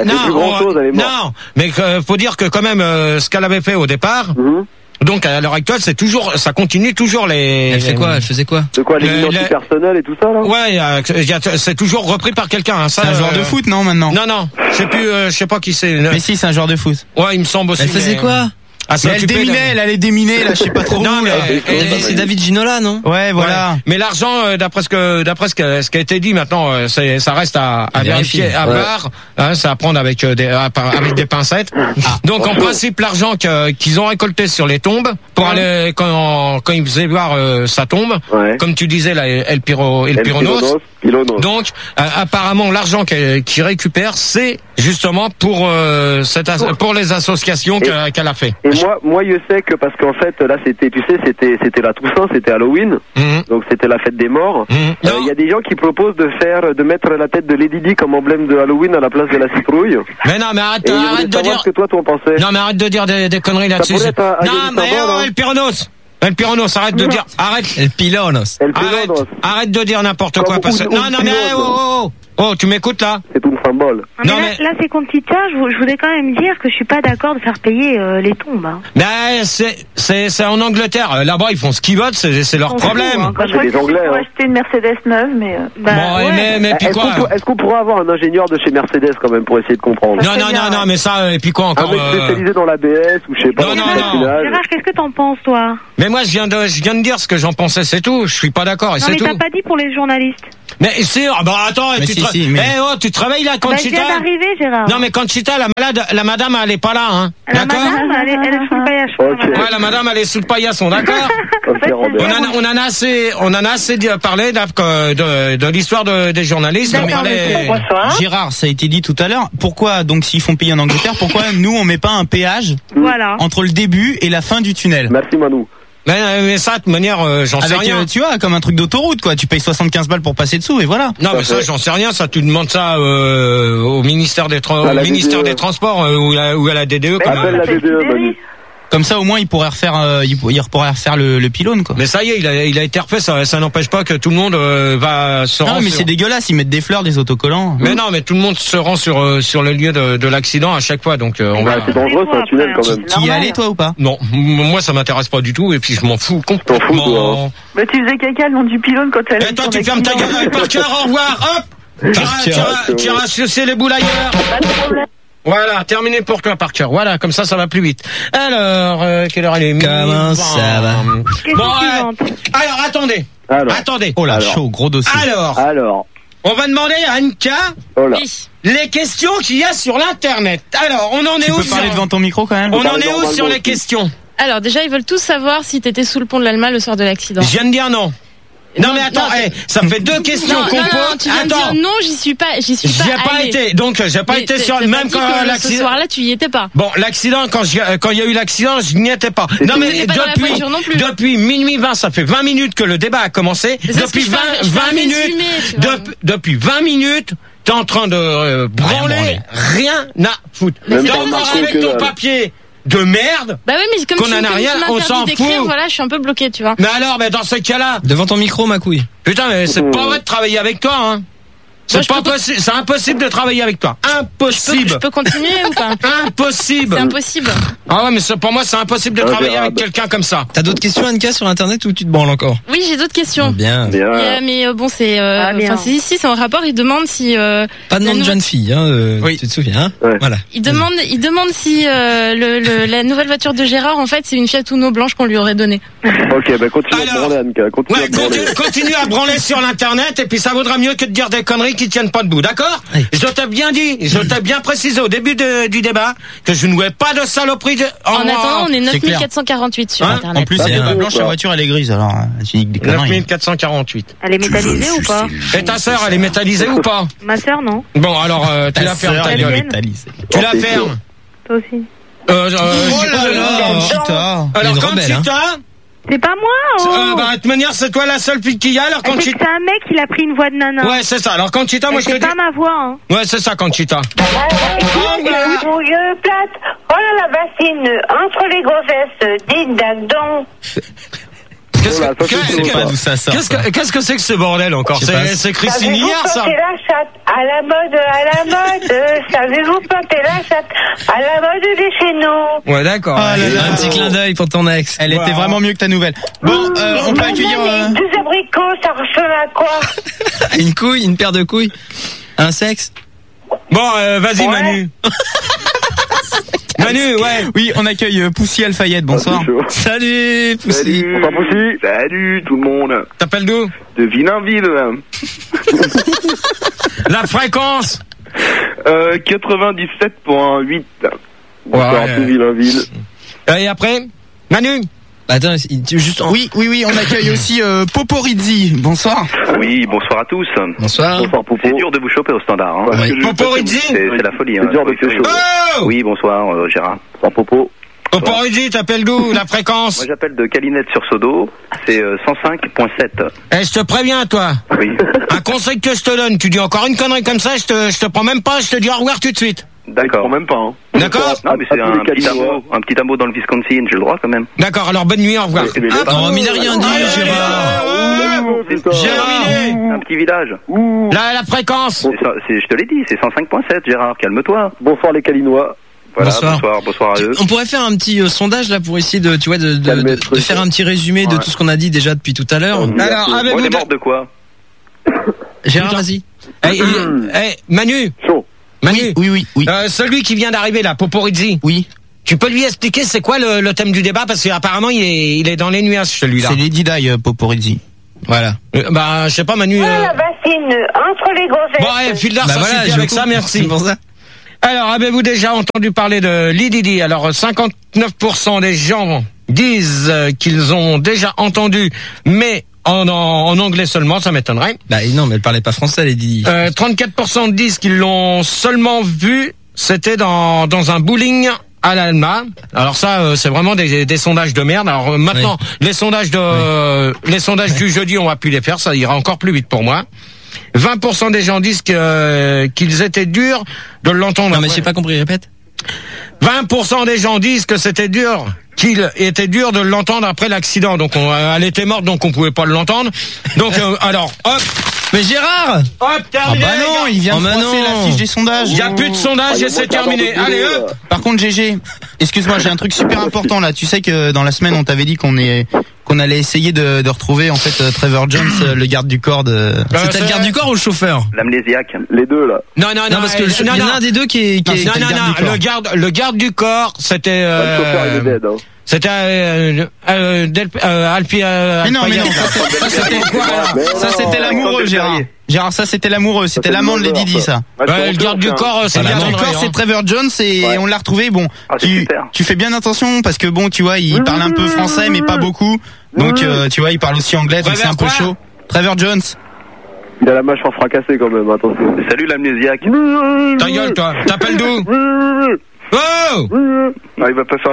mais faut dire que quand même ce qu'elle avait fait au départ. Donc à l'heure actuelle, ça continue toujours les. Elle faisait quoi? De quoi, les identités personnelles et tout ça là? Ouais, c'est toujours repris par quelqu'un. C'est un joueur de foot, non maintenant? Non, je sais pas qui c'est. Mais si, c'est un joueur de foot. Ouais, il me semble aussi. Elle faisait quoi? Elle allait déminer, là, je sais pas trop. Non, mais c'est David Ginola, non? Ouais, voilà. Ouais. Mais l'argent, d'après ce qui a été dit maintenant, ça reste à vérifier, à voir. Hein, c'est à prendre avec des pincettes. Donc, en principe, l'argent qu'ils ont récolté sur les tombes, pour aller, quand ils faisaient voir sa tombe, comme tu disais, là, El Pironos. Donc, apparemment, l'argent qu'ils récupèrent, c'est justement pour les associations qu'elle a fait. Et moi, je sais que parce qu'en fait, là, c'était la Toussaint, c'était Halloween, donc c'était la fête des morts. Il y a des gens qui proposent de mettre la tête de Lady Di comme emblème de Halloween à la place de la citrouille. Mais non, mais arrête de dire. Ce que toi, t'en pensais. Non, mais arrête de dire des conneries là-dessus. Non, mais El Pironos. El Pironos, arrête de dire, El Pilonos. Arrête de dire n'importe quoi. Non, mais oh, tu m'écoutes là? C'est un symbole. Non, mais là, c'est Conchita, je voudrais quand même dire que je suis pas d'accord de faire payer les tombes. Hein. Ben, c'est en Angleterre. Là-bas, ils font ce qu'ils veulent, c'est leur problème. Hein, je crois que pour acheter une Mercedes neuve, mais... mais puis quoi? Est-ce qu'on pourrait avoir un ingénieur de chez Mercedes quand même pour essayer de comprendre? Non, mais ça, et puis quoi encore? Un mec spécialisé dans l'ABS ou je sais pas. Non. Gérard, qu'est-ce que t'en penses, toi? Mais moi, je viens de dire ce que j'en pensais, c'est tout. Je suis pas d'accord, et c'est tout. Non, mais t'as pas dit pour les journalistes. Mais c'est, attends, tu travailles là, Conchita? Je viens d'arriver, Gérard. Non, mais Conchita, la madame, elle est pas là, hein. La madame, elle est sous le paillasson. Ouais, la madame, elle est sous le paillasson, d'accord? On en a assez parlé de l'histoire des journalistes. Gérard, ça a été dit tout à l'heure. Pourquoi, donc, s'ils font payer en Angleterre, pourquoi nous, on met pas un péage entre le début et la fin du tunnel? Merci, Manu. Mais ça, de toute manière, j'en sais rien. Tu vois, comme un truc d'autoroute, quoi. Tu payes 75 balles pour passer dessous et voilà. Non, mais ça, j'en sais rien. Ça, tu demandes ça au ministère des Transports ou à la DDE. Comme ça, au moins, il pourrait refaire le pylône, quoi. Mais ça y est, il a été refait. Ça n'empêche pas que tout le monde va se rendre. Non, mais c'est dégueulasse. Ils mettent des fleurs, des autocollants. Mais non, mais tout le monde se rend sur le lieu de l'accident à chaque fois. Donc, c'est dangereux, c'est un tunnel quand même. Tu y es allé, toi, ou pas? Non, moi, ça m'intéresse pas du tout. Et puis, je m'en fous complètement. Mais tu faisais caca le nom du pylône quand elle. Et toi, tu fermes ta gueule, Parker. Au revoir. Hop. Tu iras sucer les boules ailleurs. Pas de problème. Voilà, terminé pour toi, Parker. Voilà, comme ça va plus vite. Alors, quelle heure il est? Comment ça va? Alors, attendez. Oh là, chaud, gros dossier. Alors. On va demander à Anka les questions qu'il y a sur l'internet. Alors, on en est où? Tu peux parler devant ton micro quand même? On en est où sur les questions? Alors, déjà, ils veulent tous savoir si t'étais sous le pont de l'Alma le soir de l'accident. Je viens de dire non. Non mais attends, ça fait deux questions qu'on pose. Tu viens de dire non, j'y suis pas été. Donc j'ai pas été sur même quand l'accident. Ce soir-là, tu y étais pas. Bon, l'accident quand il y a eu l'accident, je n'y étais pas. Non mais depuis minuit 20, ça fait 20 minutes que le débat a commencé. Depuis 20 minutes, t'es en train de branler, rien à foutre. Avec ton papier de merde. Bah oui, mais comme qu'on en a rien, on s'en fout. Voilà, je suis un peu bloqué, tu vois. Mais alors, dans ce cas-là, devant ton micro, ma couille. Putain, mais c'est pas vrai de travailler avec toi, hein. C'est impossible de travailler avec toi. Impossible. Je peux continuer ou pas? Impossible. C'est impossible. Ah ouais, mais pour moi, c'est impossible de travailler avec quelqu'un comme ça. T'as d'autres questions, Anka, sur Internet ou tu te branles encore? Oui, j'ai d'autres questions. Bien. Mais bon, c'est c'est un rapport. Il demande si pas de nom de jeune fille, hein. Tu te souviens, hein? Ouais. Voilà. Il demande si la nouvelle voiture de Gérard, en fait, c'est une Fiat Uno blanche qu'on lui aurait donnée. Ok, continue à branler, Anka. Continue à branler sur l'internet et puis ça vaudra mieux que de dire des conneries qui tiennent pas debout, d'accord? Oui. Je t'ai bien dit, je t'ai bien précisé au début du débat que je ne jouais pas de saloperie. En attendant, on est 9448 sur Internet. En plus, elle est pas blanche, la voiture, elle est grise, alors tu dis que des conneries. 9448. Elle est métallisée ou pas? Et ta sœur, elle est métallisée ou pas? Ma sœur, non. Bon, alors, tu la fermes ta gueule. Tu la fermes. Toi aussi. Oh là là, Conchita. Alors, Conchita. C'est pas moi, de toute manière, c'est toi la seule fille qu'il y a, alors Conchita. C'est un mec, il a pris une voix de nana. Ouais, c'est ça. Alors Conchita, moi je te dis. C'est pas ma voix, hein. Ouais, c'est ça, Conchita. Bouilleux plate, oh là la bassine, entre les grossesses, dites donc. Qu'est-ce que c'est que ce bordel encore? C'est Christine hier, ça? Savez-vous planter la chatte à la mode, savez-vous planter la chatte à la mode des chez nous? Ouais, d'accord. Un petit clin d'œil pour ton ex. Elle était vraiment mieux que ta nouvelle. Bon, on peut accueillir... Deux abricots, ça ressemble à quoi? Une couille, une paire de couilles, un sexe. Bon, vas-y, Manu. Manu, ouais. Oui, on accueille Poussy Alfayette, bonsoir. Salut, Poussy. Bonsoir, Poussy. Salut, tout le monde. T'appelles d'où? De Villainville. La fréquence 97.8. Bonsoir, Villainville. Et après, Manu? Attends, juste Oui, on accueille aussi Poporizzi. Bonsoir. Oui, bonsoir à tous. Bonsoir. Bonsoir, Popo. C'est dur de vous choper au standard. Hein. Poporizzi? C'est la folie. C'est dur de te choper. Oh! Oui, bonsoir, Gérard. Bonsoir, Popo. Poporizzi, t'appelles d'où? La fréquence? Moi, j'appelle de Calinette-sur-Sodo. C'est 105.7. Eh, je te préviens, toi. Oui. Un conseil que je te donne, tu dis encore une connerie comme ça, je te prends même pas, je te dis au revoir tout de suite. D'accord. Même pas. Hein. D'accord. Non, mais c'est un petit hameau dans le Wisconsin, j'ai le droit quand même. D'accord, alors bonne nuit, au revoir. Non, mais il a rien dit, Gérard. Un petit village. La fréquence. Je te l'ai dit, c'est 105.7, Gérard, calme-toi. Bonsoir les Calinois. Voilà, bonsoir à eux. On pourrait faire un petit sondage là pour essayer de faire un petit résumé de tout ce qu'on a dit déjà depuis tout à l'heure. Alors, on est mort de quoi? Gérard, vas-y. Manu. Chaud. Manu. Oui. Celui qui vient d'arriver là, Poporizzi. Oui. Tu peux lui expliquer c'est quoi le thème du débat parce qu'apparemment il est dans les nuages celui-là. C'est Lady Di, Poporizzi. Voilà. Je sais pas Manu. Voilà, Bassine, entre les grossettes. Bon, Fildar, ça suffit avec ça, merci. Pour ça. Alors, avez-vous déjà entendu parler de Lady Di? Alors, 59% des gens disent qu'ils ont déjà entendu, mais en anglais seulement, ça m'étonnerait. Bah non, mais elle parlait pas français, Lady Di. 34% disent qu'ils l'ont seulement vu, c'était dans un bowling à l'Alma. Alors ça, c'est vraiment des sondages de merde. Alors maintenant, les sondages du jeudi, on va plus les faire, ça ira encore plus vite pour moi. 20% des gens disent qu'ils étaient durs de l'entendre. Non mais j'ai pas compris, répète. 20% des gens disent que qu'il était dur de l'entendre après l'accident. Donc elle était morte, donc on pouvait pas l'entendre. Donc alors, hop. Mais Gérard! Hop, terminé! Ah bah non, il vient de froisser la fiche des sondages. Il y a plus de sondages et c'est terminé. Allez, hop! Par contre, GG, excuse-moi, j'ai un truc super important là. Tu sais que dans la semaine, on t'avait dit qu'on allait essayer de retrouver en fait Trevor Jones, le garde du corps de. C'était le garde du corps ou le chauffeur? L'amnésiaque. Les deux là. Non, parce que il y en a un des deux qui est le garde du corps, c'était. Le chauffeur il est dead. Hein. C'était Alpi. Mais non, ça c'était l'amoureux, Gérard. Gérard, ça c'était l'amoureux, c'était l'amant de Lady Di, ça. Le garde du corps, c'est le garde du corps, c'est Trevor Jones et on l'a retrouvé. Bon, tu fais bien attention parce que bon, tu vois, il parle un peu français mais pas beaucoup. Donc tu vois, il parle aussi anglais, donc c'est un peu chaud. Trevor Jones. Il a la mâchoire fracassée quand même, attention. Salut l'amnésiaque. Ta gueule, toi. T'appelles d'où? Oh! Il va pas faire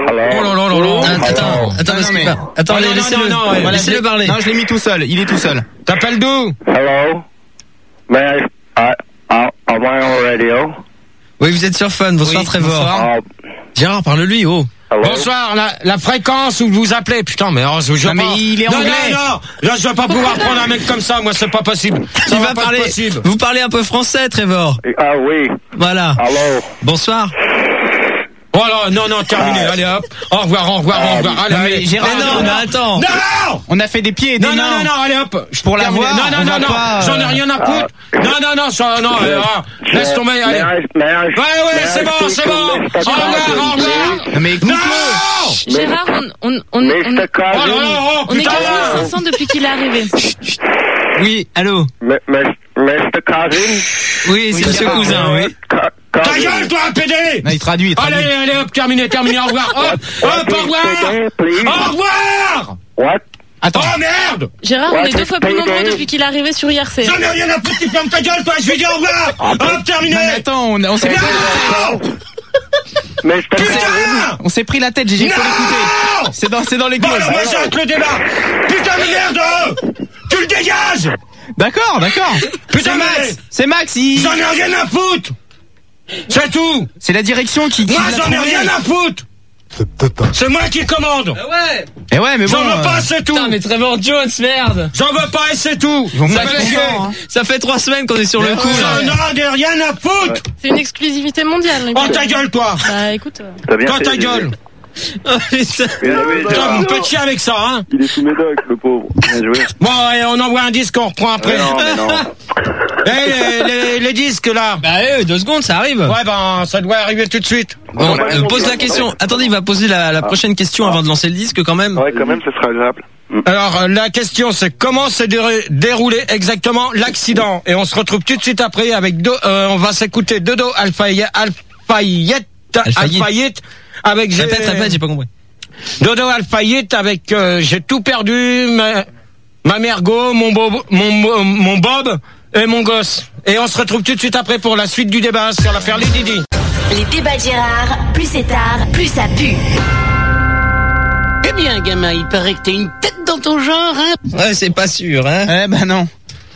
Attends, laissez-le parler. Non, je l'ai mis tout seul, il est tout seul. T'appelles d'où? Hello? May am I on radio? Oui, vous êtes sur Fun. Bonsoir, Trevor. Bonsoir. Gérard, parle-lui, oh. Hello? Bonsoir, la fréquence où vous appelez. Putain, mais il est anglais. Non, là, je vais pas pouvoir prendre un mec comme ça, moi, c'est pas possible. Il va parler. Vous parlez un peu français, Trevor. Ah oui. Voilà. Allô? Bonsoir. Voilà, non, terminé, allez hop. Au revoir. Allez. Gérard, non, attends. Non! On a fait des pieds et des mains. Non, allez hop. Pour la voir. Non, j'en ai rien à foutre. Non, laisse tomber, allez. Ouais, c'est bon. Au revoir. Mais écoute-le. Gérard, on est 15 500 depuis qu'il est arrivé. Oui, allô. Mr. Cousin? Oui, c'est monsieur Cousin, oui. Ta gueule, toi, PD! Non, il traduit. Allez, hop, terminé, au revoir. Au revoir! What? Attends. Oh merde! Gérard, on est 2 fois plus nombreux depuis qu'il est arrivé sur IRC. J'en ai rien à foutre, tu fermes ta gueule, toi, je vais dire au revoir! Hop, terminé! Non, mais attends, on s'est on s'est pris la tête, j'ai faut l'écouter. C'est dans les clauses. Moi, j'arrête le débat! Putain de merde! Tu le dégages! D'accord. Putain, C'est Max, J'en ai rien à foutre! C'est tout! C'est la direction qui moi, j'en ai rien à foutre! C'est moi qui commande! Eh ouais, mais bon. J'en veux pas, c'est tout! Putain, mais Trevor Jones, merde! J'en veux pas et c'est tout! Ça fait 3 semaines qu'on est sur le coup, là. J'en ai rien à foutre! C'est une exclusivité mondiale. Oh, ta gueule, toi! Bah, écoute. Toi, ta gueule! Putain, vous me faites chier avec ça, hein? Il est sous médoc, le pauvre. Bien joué. Bon, allez, on envoie un disque, on reprend après. Non. Les disques, là. Bah, 2 secondes, ça arrive. Ouais, ça doit arriver tout de suite. Bon, pose la question. Attendez, il va poser la prochaine question avant de lancer le disque, quand même. Ouais, quand même, ce sera agréable. Alors, la question, c'est comment s'est déroulé exactement l'accident? Et on se retrouve tout de suite après avec on va s'écouter Dodo Alfayette. Avec répète, j'ai pas compris. Dodo Alfayette avec j'ai tout perdu, ma mergo, mon Bob et mon gosse. Et on se retrouve tout de suite après pour la suite du débat sur l'affaire Lady Di. Les débats de Gérard, plus c'est tard, plus ça pue. Eh bien, gamin, il paraît que t'as une tête dans ton genre, hein? Ouais, c'est pas sûr, hein? Eh ben non.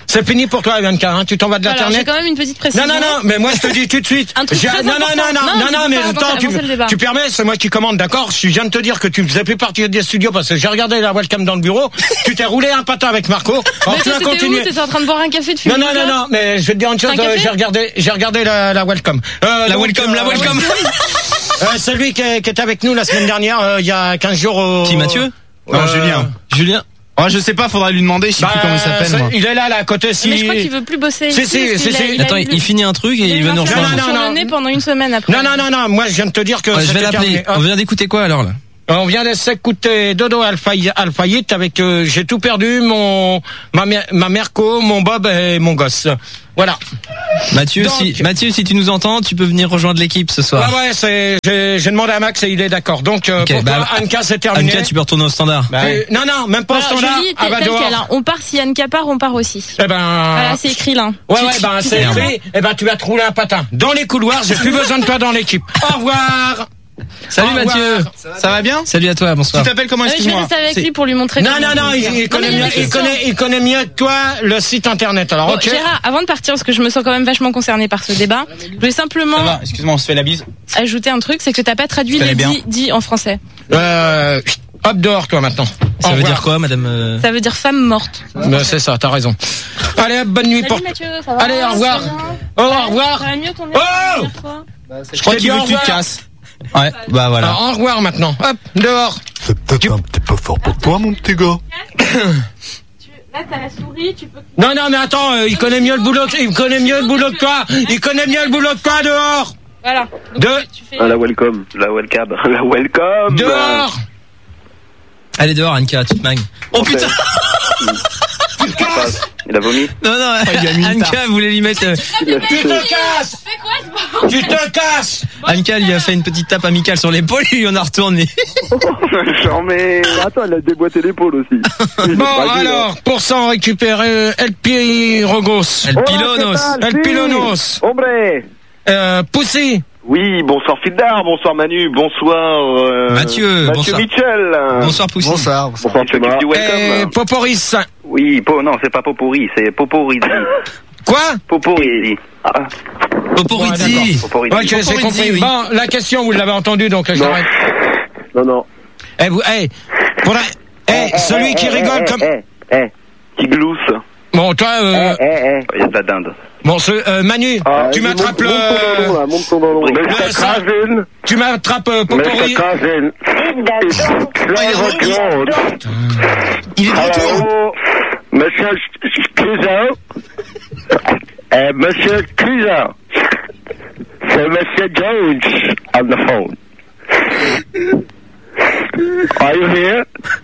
C'est fini pour toi, Bianca, hein. Tu t'en vas de l'internet. J'ai quand même une petite précision. Non, mais moi je te dis tout de suite. Un truc très non, mais attends, tu permets, c'est moi qui commande, d'accord? Je viens de te dire que tu ne faisais plus partie des studios parce que j'ai regardé la webcam dans le bureau. Tu t'es roulé un patin avec Marco. Alors tu vas continuer. T'étais en train de boire un café de fumer. Non, mais je vais te dire une chose, j'ai regardé la webcam. La webcam. Celui qui était avec nous la semaine dernière, il y a 15 jours. Qui, Mathieu? Non, Julien. Oh, je sais pas, faudra lui demander, je sais plus comment il s'appelle, moi. Il est là, à côté, Mais je crois qu'il veut plus bosser ici. Si. Attends, il finit un truc et il veut nous rejoindre. Non, pendant une semaine après. Non, moi, je viens de te dire que je vais l'appeler. On vient d'écouter quoi, alors, là? On vient de s'écouter Dodo Alfayet avec j'ai tout perdu, ma Merco, mon Bob et mon gosse. Voilà. Mathieu, si tu nous entends, tu peux venir rejoindre l'équipe ce soir. Ouais, j'ai demandé à Max et il est d'accord. Donc, pour toi, Anka, c'est terminé. Anka, tu peux retourner au standard. Non, même pas au standard. On part, si Anka part, on part aussi. Voilà, c'est écrit là. C'est écrit. Tu vas te rouler un patin. Dans les couloirs, j'ai plus besoin de toi dans l'équipe. Au revoir. Salut Mathieu, ça va bien? Salut à toi, bonsoir. Tu t'appelles comment, excuse-moi? Je vais rester avec lui pour lui montrer. Non, il connaît mieux que toi le site internet. Alors, ok. Gérard, avant de partir, parce que je me sens quand même vachement concernée par ce débat, je voulais simplement. Ça va, excuse-moi, on se fait la bise. Ajouter un truc, c'est que t'as pas traduit les dit en français. Hop dehors, toi, maintenant. Ça veut dire quoi, madame? Ça veut dire femme morte. C'est ça, t'as raison. Allez, bonne nuit pour. Mathieu, ça va? Allez, au revoir. Au revoir. Ça va mieux ton dernière fois? Je crois qu'il veut que tu te casses. Ouais, voilà. Alors, au revoir maintenant. Hop, dehors. C'est peut-être un petit peu fort pour toi, mon petit gars. Là, t'as la souris, tu peux. Non, mais attends, il connaît mieux le boulot que toi. Il connaît mieux le boulot que toi, dehors. Voilà. La welcome. Dehors. Allez, dehors, Anka, tu te manges. Oh putain. Il a vomi? Non, Anka voulait lui mettre. Tu te casses! Tu te casses! Anka lui a fait une petite tape amicale sur l'épaule et lui en a retourné. Mais attends, elle a déboîté l'épaule aussi. Bon, alors, pour s'en récupérer, El Pilonos. Hombre. Pussy. Oui, bonsoir Fildar, bonsoir Manu, bonsoir Mathieu bonsoir. Michel. Bonsoir Pussy. Bonsoir Thomas. Et Poporis. Oui, non, c'est pas Popori, c'est Poporizi. Quoi? Poporizi. Poporizi. Ok, j'ai compris. Oui. Bon, la question, vous l'avez entendue, donc j'arrête. Non. Celui qui rigole comme... Qui glousse. Bon, toi... Il y a de la dinde. Bon, Manu, tu m'attrapes tu m'attrapes Popori. Il est de retour. Monsieur Cluzot. Monsieur Cluzot. C'est Monsieur Jones on the phone. Are you here?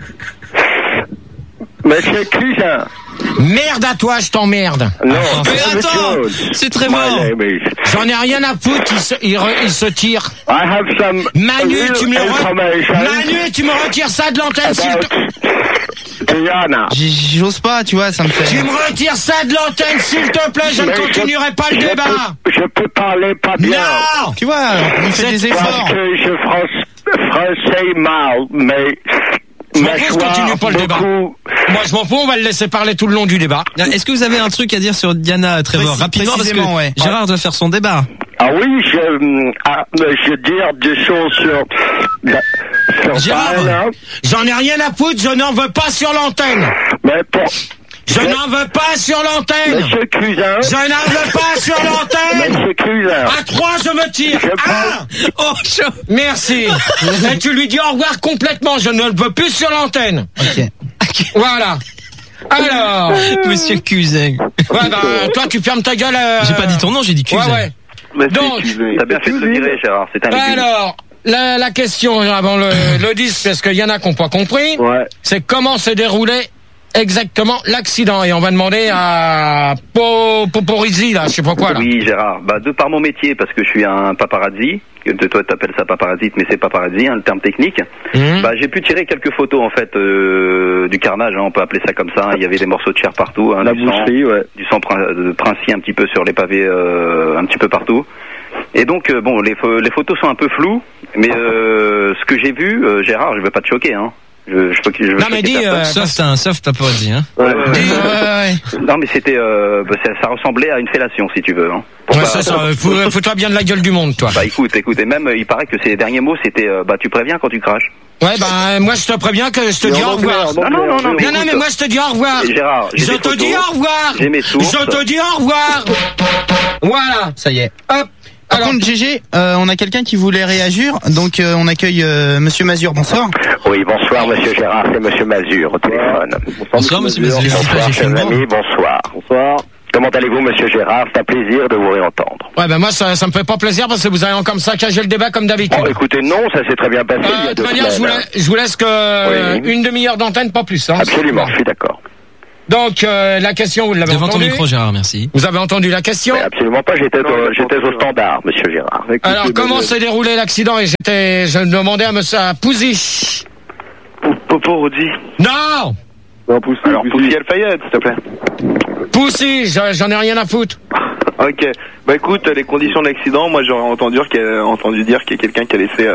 Monsieur Cluzot. Merde à toi, je t'emmerde. Non, mais attends, c'est très fort. J'en ai rien à foutre, il se tire. Manu, tu me retires ça de l'antenne, s'il te plaît. J'ose pas, tu vois, ça me fait... Tu me retires ça de l'antenne, s'il te plaît, je ne continuerai pas le débat. Je peux parler pas bien. Non. Tu vois, on fait des efforts. Parce que je français mal, mais... Je continue pas le débat. Moi, je m'en fous, on va le laisser parler tout le long du débat. Est-ce que vous avez un truc à dire sur Diana Trevor rapidement parce que Gérard doit faire son débat. Ah oui, je dire des choses sur Gérard, j'en ai rien à foutre, je n'en veux pas sur l'antenne. Je n'en veux pas sur l'antenne. Monsieur Cluzin. Je n'en veux pas sur l'antenne. Monsieur Cluzin. À 3, je me tire. Oh, chaud. Merci. Et tu lui dis au revoir complètement. Je ne le veux plus sur l'antenne. Ok. Voilà. Alors. Monsieur Cluzin. Ouais, toi, tu fermes ta gueule. J'ai pas dit ton nom, j'ai dit Cluzin. Ouais. Donc. T'as bien fait de le virer, Gérard. C'est un alors. La question avant le 10, parce qu'il y en a qui n'ont pas compris. Ouais. C'est comment s'est déroulé exactement l'accident, et on va demander à Poporizi là, je sais pas quoi là. Oui, Gérard, de par mon métier, parce que je suis un paparazzi, que toi t'appelles ça paparazzi, mais c'est paparazzi, le terme technique. J'ai pu tirer quelques photos en fait du carnage, on peut appeler ça comme ça. Il y avait des morceaux de chair partout, la boucherie, du sang de princier un petit peu sur les pavés, un petit peu partout. Et donc les photos sont un peu floues, mais ce que j'ai vu, Gérard, je vais pas te choquer, hein. Non mais dis, soft paparazzi, hein. Ouais. Non mais c'était, ça ressemblait à une fellation si tu veux. Hein. Fous-toi bien de la gueule du monde, toi. Bah écoute, et même il paraît que ces derniers mots c'était, tu préviens quand tu craches. Ouais, moi je te préviens que je te dis au revoir. Non, mais moi je te dis au revoir. Gérard, je te dis au revoir. J'ai mes sources. Je te dis au revoir. Voilà. Ça y est. Hop. Par contre, GG, on a quelqu'un qui voulait réagir, donc on accueille Monsieur Mazur. Bonsoir. Oui, bonsoir Monsieur Gérard, c'est Monsieur Mazur au téléphone. Bonsoir Monsieur Mazur. Bonsoir chers amis, bonsoir. Bonsoir. Comment allez-vous Monsieur Gérard? C'est un plaisir de vous réentendre. Ouais, moi ça me fait pas plaisir parce que vous avez comme ça cagé le débat comme d'habitude. Oh, écoutez, non, ça s'est très bien passé. De toute manière, je vous laisse que une demi-heure d'antenne, pas plus. Hein. Absolument, je suis d'accord. Donc la question, vous l'avez entendue. Devant ton micro, Gérard, merci. Vous avez entendu la question? Mais absolument pas, j'étais au standard, Monsieur Gérard. Alors comment s'est déroulé l'accident? Et je demandais à Pouzy. Popo-Rodi. Non. Non, Poussy. Alors Poussy Alfayette, s'il te plaît. Poussy, j'en ai rien à foutre. Ok. Bah écoute, les conditions de l'accident, moi j'aurais entendu dire qu'il y a quelqu'un qui a laissé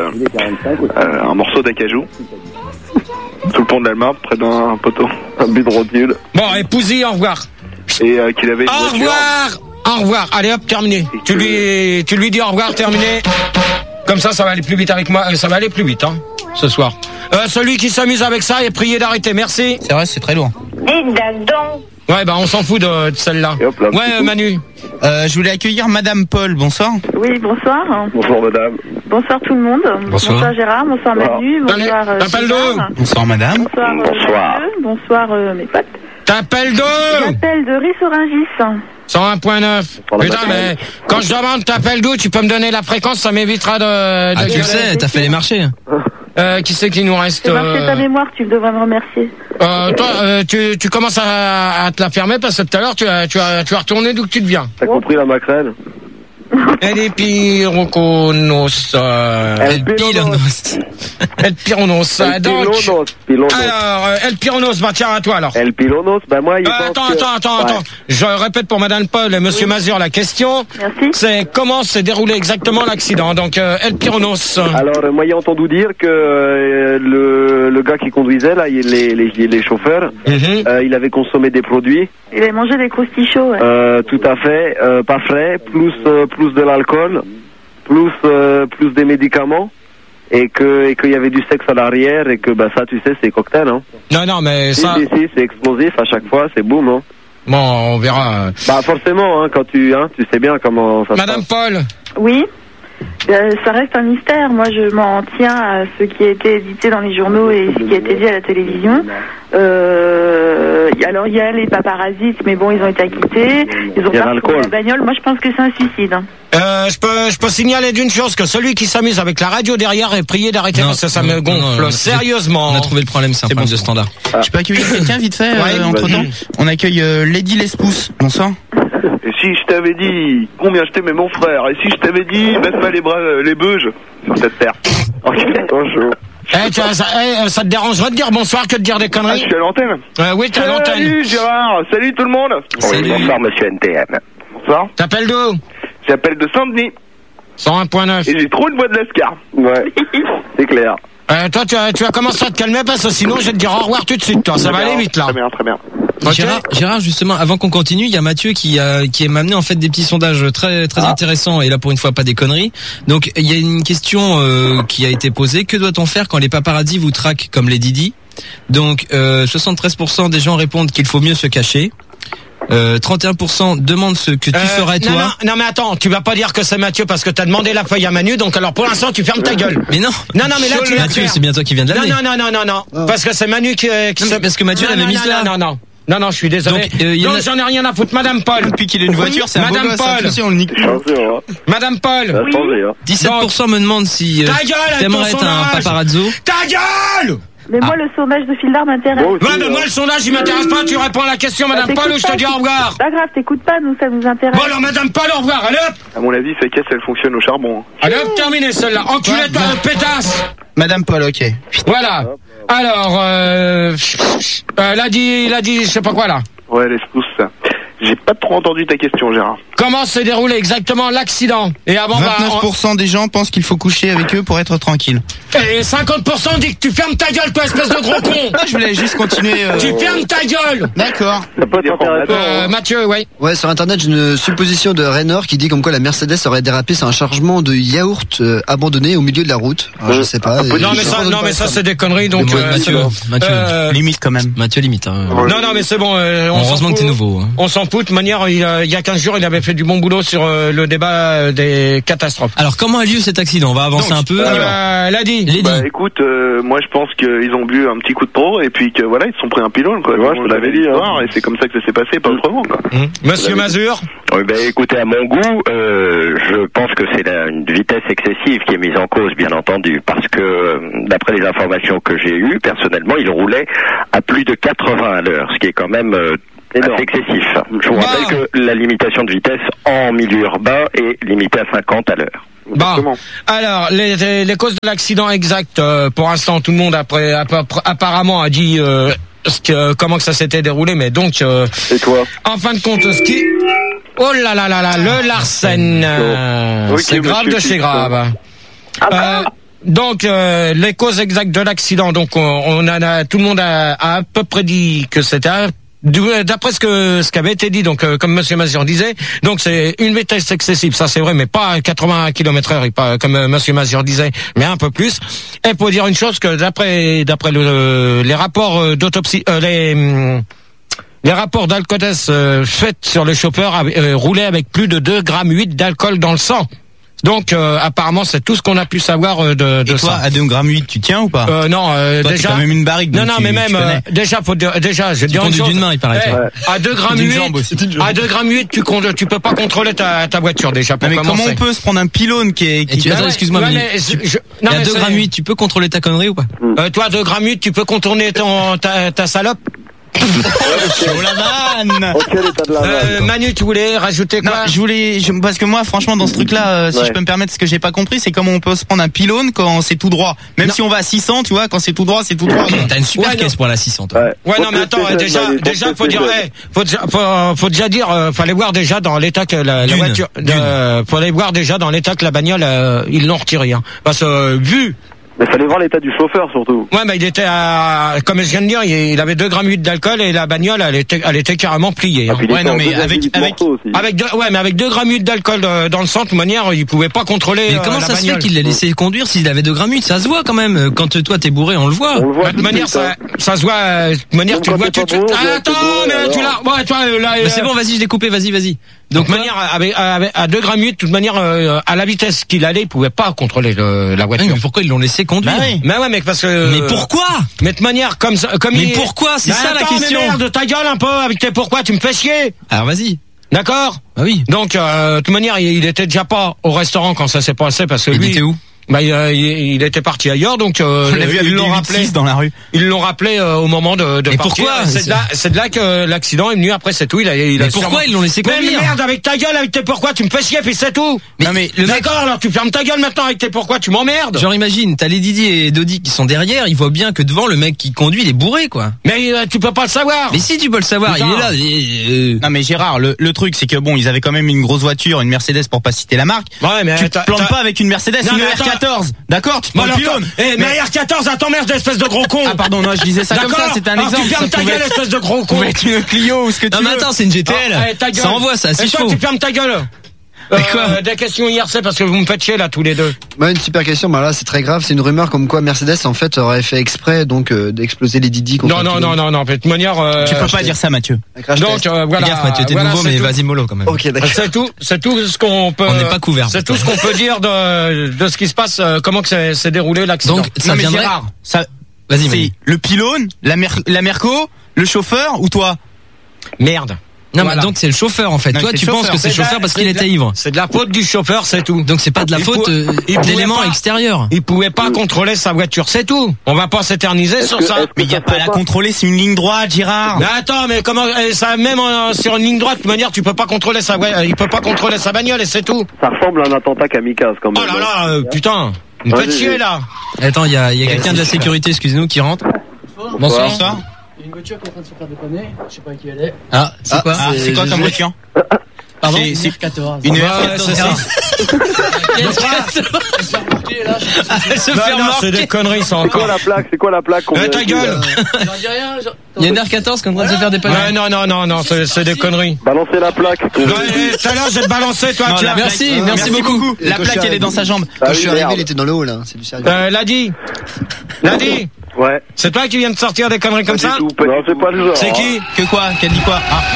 un morceau d'acajou sous le pont de l'Alma, près d'un poteau, un but de rotule. Bon, et Pouzy, au revoir. Et qu'il avait une voiture. Au revoir. Allez hop, terminé. Tu lui dis au revoir, terminé. Comme ça va aller plus vite avec moi. Ça va aller plus vite, hein, ce soir. Celui qui s'amuse avec ça est prié d'arrêter. Merci. C'est vrai, c'est très lourd. Et dadon. Ouais, on s'en fout de celle-là. Ouais, Manu. Je voulais accueillir Madame Paul. Bonsoir. Oui, bonsoir. Bonsoir, madame. Bonsoir tout le monde. Bonsoir Gérard. Bonsoir Manu. Bonsoir Gérard. Bonsoir Madame. Bonsoir. Bonsoir mes potes. T'appelles d'où? J'appelle de Rissorangis. 101.9. Putain, mais quand je demande t'appelles d'où, tu peux me donner la fréquence, ça m'évitera de tu le sais, t'as fait les marchés. Qui c'est qui nous reste? J'ai marqué ta mémoire, tu devrais me remercier. Toi, tu commences à te la fermer parce que tout à l'heure, tu vas retourner d'où que tu viens. T'as compris la maquerelle? El Pironos. El Pironos. El Pironos. Alors, El Pironos, bah tiens à toi alors. El Pironos, bah moi il Attends. Je répète pour Madame Paul et Monsieur Mazur la question. Merci. C'est comment s'est déroulé exactement l'accident. Donc El Pironos. Alors moi j'ai entendu dire que le gars qui conduisait là, les chauffeurs, il avait consommé des produits. Il avait mangé des croustilles chauds. Ouais. Tout à fait, pas frais, plus de l'alcool, plus des médicaments, et qu'il y avait du sexe à l'arrière, et que ça tu sais c'est cocktail, hein. Non mais ça. Si, c'est explosif à chaque fois, c'est boum, hein. Bon, on verra. Bah forcément, hein, quand tu sais bien comment ça se passe. Madame Paul. Oui. Ça reste un mystère. Moi, je m'en tiens à ce qui a été édité dans les journaux et ce qui a été dit à la télévision. Alors, il y a les paparazzis, mais bon, ils ont été acquittés. Ils ont parcouru la bagnole. Moi, je pense que c'est un suicide. Je peux signaler d'une chose que celui qui s'amuse avec la radio derrière est prié d'arrêter parce que ça me gonfle. Sérieusement. On a trouvé le problème, c'est un problème de standard. Je peux accueillir quelqu'un vite fait entre-temps. On accueille Lady Lespousse. Bonsoir. Et si je t'avais dit combien je t'aimais mon frère, et si je t'avais dit baisse-moi les beuges sur cette terre. Ça te dérangerait de dire bonsoir que de dire des conneries? Je suis à l'antenne. Oui, t'es à l'antenne. Salut Gérard, salut tout le monde. Oui, bonsoir Monsieur NTM. Bonsoir. T'appelles d'où? J'appelle de Saint-Denis. 101.9. Et j'ai trop une voix de Lascar. Ouais, c'est clair. Toi, tu vas commencer à te calmer parce que sinon je vais te dire au revoir tout de suite. Toi, ça va aller vite là. Très bien. Okay. Gérard, justement, avant qu'on continue, il y a Mathieu qui m'a amené en fait des petits sondages très intéressants et là pour une fois pas des conneries. Donc il y a une question qui a été posée. Que doit-on faire quand les paparazzis vous traquent comme les Didi? Donc 73% des gens répondent qu'il faut mieux se cacher. 31% demandent ce que tu ferais toi. Non mais attends, tu vas pas dire que c'est Mathieu parce que t'as demandé la feuille à Manu, donc alors pour l'instant tu fermes ta gueule. Mais non. Non mais là tu Mathieu, c'est bien toi qui viens de l'amener. Non. Parce que c'est Manu qui parce que Mathieu l'avait mise là. Non, je suis désolé. Donc j'en ai rien à foutre, Madame Paul. Depuis qu'il a une voiture, c'est un beau gosse. Paul. On le nique. Madame Paul. Oui. 17% me demandent si t'aimerais être un paparazzo. Ta gueule! Mais moi, le sondage de Fildar m'intéresse. Mais moi, le sondage, il m'intéresse pas. Tu réponds à la question, Madame Paul, ou je te dis au revoir. Pas grave, t'écoutes pas, nous, ça nous intéresse. Bon, alors, Madame Paul, au revoir. Allez hop. À mon avis, cette caisse, elle fonctionne au charbon. Allez hop, terminé celle-là. Enculé toi, pétasse. Madame Paul, ok. Voilà. Alors, il a dit, je sais pas quoi, là. Ouais, laisse pousse ça. J'ai pas trop entendu ta question, Gérard. Comment s'est déroulé exactement l'accident? Et avant, 29% des gens pensent qu'il faut coucher avec eux pour être tranquille. Et 50% dit que tu fermes ta gueule, toi, espèce de gros con. Je voulais juste continuer. Tu fermes ta gueule. D'accord. Ça peut être intéressant. Mathieu, ouais. Ouais, sur internet, j'ai une supposition de Raynor qui dit comme quoi la Mercedes aurait dérapé sur un chargement de yaourt abandonné au milieu de la route. Alors, je sais pas. Non mais ça c'est des conneries, donc Mathieu, limite quand même. Mathieu limite. Hein. Non mais c'est bon. Heureusement que t'es nouveau. Hein. On s'en fout. De manière, il y a 15 jours, il avait fait du bon boulot sur le débat des catastrophes. Alors comment a lieu cet accident? On va avancer un peu. Lady. Écoute, moi je pense qu'ils ont bu un petit coup de pro et puis que voilà, ils se sont pris un pylône quoi. Je te l'avais dit. Et c'est comme ça que ça s'est passé, pas autrement quoi. Monsieur Mazur. Oui, écoutez, à mon goût, je pense que c'est une vitesse excessive qui est mise en cause, bien entendu, parce que d'après les informations que j'ai eues, personnellement, il roulait à plus de 80 à l'heure, ce qui est quand même assez excessif. Je vous rappelle que la limitation de vitesse en milieu urbain est limitée à 50 à l'heure. Bon, alors les causes de l'accident exact, pour l'instant, tout le monde apparemment a dit comment que ça s'était déroulé, mais donc et toi en fin de compte, oh là là là là, le Larsen, c'est grave de chez grave. Donc les causes exactes de l'accident, donc on a tout le monde a à peu près dit que c'était d'après ce qu'avait été dit, donc comme Monsieur Mazur disait, donc c'est une vitesse excessive, ça c'est vrai, mais pas à 80 km/h, comme Monsieur Mazur disait, mais un peu plus. Et pour dire une chose, que d'après les rapports d'autopsie, les rapports d'alcotest faits sur le chauffeur, roulait avec plus de 2,8 grammes d'alcool dans le sang. Donc apparemment c'est tout ce qu'on a pu savoir de et toi, ça. À 2,8 grammes, tu tiens ou pas? Non, toi, déjà. T'es quand même une barrique. Non, mais même déjà faut dire, je dis une chose. D'une main, il paraît. À 2,8 grammes, tu peux pas contrôler ta voiture déjà. Pour mais commencer. Comment on peut se prendre un pylône Attends, excuse-moi, mais à 2,8 grammes, tu peux contrôler ta connerie ou pas? Toi, 2,8 grammes, tu peux contourner ta salope. Manu, tu voulais rajouter quoi? Non, parce que moi, franchement, dans ce truc-là, si je peux me permettre, ce que j'ai pas compris, c'est comment on peut se prendre un pylône quand c'est tout droit. Même si on va à 600, tu vois, quand c'est tout droit, c'est tout droit. T'as une super caisse pour la 600, toi. Ouais, non, mais attends, déjà, faut dire, faut déjà dire, fallait voir déjà dans l'état que la voiture, fallait voir déjà dans l'état que la bagnole, ils l'ont retiré, hein. Parce que, vu. Mais fallait voir l'état du chauffeur surtout. Ouais, mais il était comme je viens de dire, il avait 2,8 grammes d'alcool et la bagnole, elle était carrément pliée. Hein. Ouais, non, mais avec 2,8 grammes d'alcool dans le sang, de toute manière, il pouvait pas contrôler. Mais comment ça se fait qu'il l'a laissé conduire s'il avait 2,8 grammes? Ça se voit quand même. Quand toi t'es bourré, on le voit. De toute manière, ça se voit. De toute manière, tu le vois tout de suite. Attends, mais tu l'as. Ouais, toi, là. C'est bon, vas-y, je l'ai coupé. Vas-y. Donc, de manière, à 2,8 grammes, de toute manière, à la vitesse qu'il allait, il pouvait pas contrôler la voiture. Mais pourquoi ils l'ont laissé conduire? Mais ouais, mais parce que. Mais pourquoi? Mais de manière comme ça, mais pourquoi? C'est ça la question. Mais merde, ta gueule un peu avec tes pourquoi, tu me fais chier. Alors vas-y. D'accord? Ah oui. Donc, de toute manière, il était déjà pas au restaurant quand ça s'est passé parce que lui. Il était où? Il était parti ailleurs, donc ils l'ont rappelé dans la rue. Ils l'ont rappelé au moment de et partir. Pourquoi? C'est de là que l'accident est venu. Après, c'est tout. Mais pourquoi ils l'ont laissé conduire? Mais merde, avec ta gueule, avec tes pourquoi, tu me fais chier, puis c'est tout. Mais d'accord, alors tu fermes ta gueule maintenant avec tes pourquoi, tu m'emmerdes. Genre imagine, t'as les Didier et Dodi qui sont derrière, ils voient bien que devant le mec qui conduit, il est bourré quoi. Mais tu peux pas le savoir. Mais si tu peux le savoir, putain. Il est là. Non mais Gérard, le truc c'est que bon, ils avaient quand même une grosse voiture, une Mercedes pour pas citer la marque. Ouais, mais tu te plantes pas avec une Mercedes, une R14. D'accord? Tu te prends le pylône. Mais R14, attends merde, espèce de gros con. Ah pardon, non, je disais ça comme ça, c'était un exemple. Tu fermes ta gueule, espèce de gros con. Pouvait être une Clio ou ce que tu veux. Non mais attends, c'est une GTL. Ça envoie ça, c'est chaud. Tu fermes ta gueule. Des questions IRC parce que vous me faites chier là tous les deux. Une super question, là c'est très grave, c'est une rumeur comme quoi Mercedes en fait aurait fait exprès donc d'exploser les Didi contre Non, de toute manière tu peux pas dire ça Mathieu. Donc voilà. Gaffe Mathieu, t'es nouveau mais vas-y mollo quand même. OK, d'accord. C'est tout ce qu'on peut. On n'est pas couvert. C'est tout ce qu'on peut dire de ce qui se passe, comment que s'est déroulé l'accident. Donc ça viendrait Vas-y, c'est le pylône, la Merco, le chauffeur ou toi? Merde. Non, mais donc c'est le chauffeur en fait. Toi, tu penses que c'est le chauffeur parce qu'il était ivre. C'est de la faute du chauffeur, c'est tout. Donc c'est pas de la faute d'éléments extérieurs. Il pouvait pas contrôler sa voiture, c'est tout. On va pas s'éterniser sur ça. Mais il y a pas à la contrôler, c'est une ligne droite, Gérard. Mais attends, mais comment ça même sur une ligne droite, de manière tu peux pas contrôler il peut pas contrôler sa bagnole et c'est tout. Ça ressemble à un attentat kamikaze quand même. Oh là là, putain. Une petite chier là. Attends, il y a quelqu'un de la sécurité, excusez-nous, qui rentre. Bonsoir. Il y a une voiture qui est en train de se faire dépanner, je sais pas qui elle est. Ah, c'est quoi c'est quoi comme voiture? Pardon, une R14. Une R14. Elle se fait remarquer. C'est des conneries, ça encore. C'est quoi la plaque? Ta gueule. J'en dis rien. Il y a une R14 qui est en train de se faire dépanner. Non, c'est des conneries. Balancez la plaque. Tout à l'heure, j'ai balancer, toi. Merci beaucoup. La plaque, elle est dans sa jambe. Quand je suis arrivé, il était dans le haut, là. C'est du sérieux. Ladi. Ouais. C'est toi qui viens de sortir des conneries comme ça? Non, c'est pas le genre. C'est qui? Que quoi? Qu'elle dit quoi?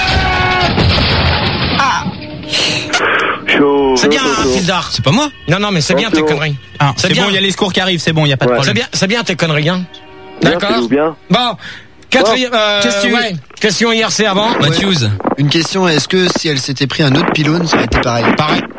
C'est bien, Fildar. C'est pas moi. Non, mais c'est bien tes conneries. C'est bon, il y a les secours qui arrivent, c'est bon, il y a pas de problème. C'est bien tes conneries, hein. D'accord. Bien. Bon. Quatrième, question IRC avant. Matthews. Une question, est-ce que si elle s'était pris un autre pylône, ça aurait été pareil?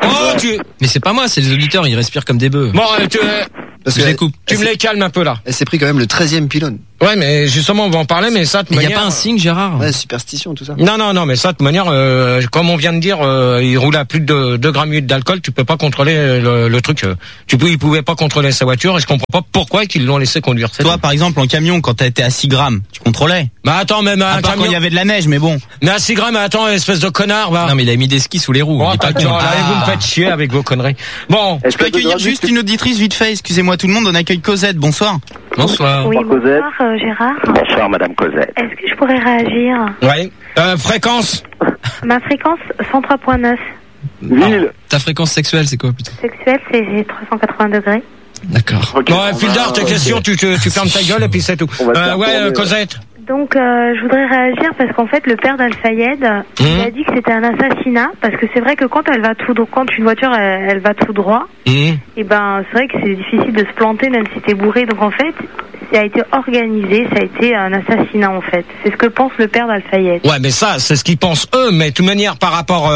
Mais c'est pas moi, c'est les auditeurs, ils respirent comme des bœufs. Bon, Parce que tu me les calmes un peu là. Elle s'est pris quand même le 13e pylône. Ouais, mais justement, on va en parler, mais ça, de manière... Il n'y a pas un signe, Gérard? Ouais, superstition, tout ça. Non, mais ça, de manière, comme on vient de dire, il roule à plus de 2 grammes 8 d'alcool, tu peux pas contrôler le truc. Il pouvait pas contrôler sa voiture, et je comprends pas pourquoi ils l'ont laissé conduire. Toi, par exemple, en camion, quand t'as été à 6 grammes, tu contrôlais? Bah attends, même un camion... quand il y avait de la neige, mais bon. Mais à 6 grammes, attends, espèce de connard, va. Non, mais il a mis des skis sous les roues. Oh, vous me faites chier avec vos conneries. Bon. Je peux accueillir juste une auditrice vite fait, excusez-moi tout le monde, on accueille Cosette, bonsoir. Bonsoir. Oui, bonsoir Gérard. Bonsoir Madame Cosette. Est-ce que je pourrais réagir? Oui. Fréquence? Ma fréquence 103.9. Ville. Ta fréquence sexuelle, c'est quoi plutôt? Sexuelle, c'est 380 degrés. D'accord. Okay. Bon, Fildar, tes questions, tu fermes ta gueule et puis c'est tout. Cosette. Donc, je voudrais réagir parce qu'en fait, le père d'Al-Fayed, il a dit que c'était un assassinat parce que c'est vrai que quand une voiture elle va tout droit, et ben c'est vrai que c'est difficile de se planter même si t'es bourré. Donc en fait, ça a été organisé, ça a été un assassinat en fait. C'est ce que pense le père d'Al-Fayed. Ouais, mais ça, c'est ce qu'ils pensent eux. Mais de toute manière, par rapport,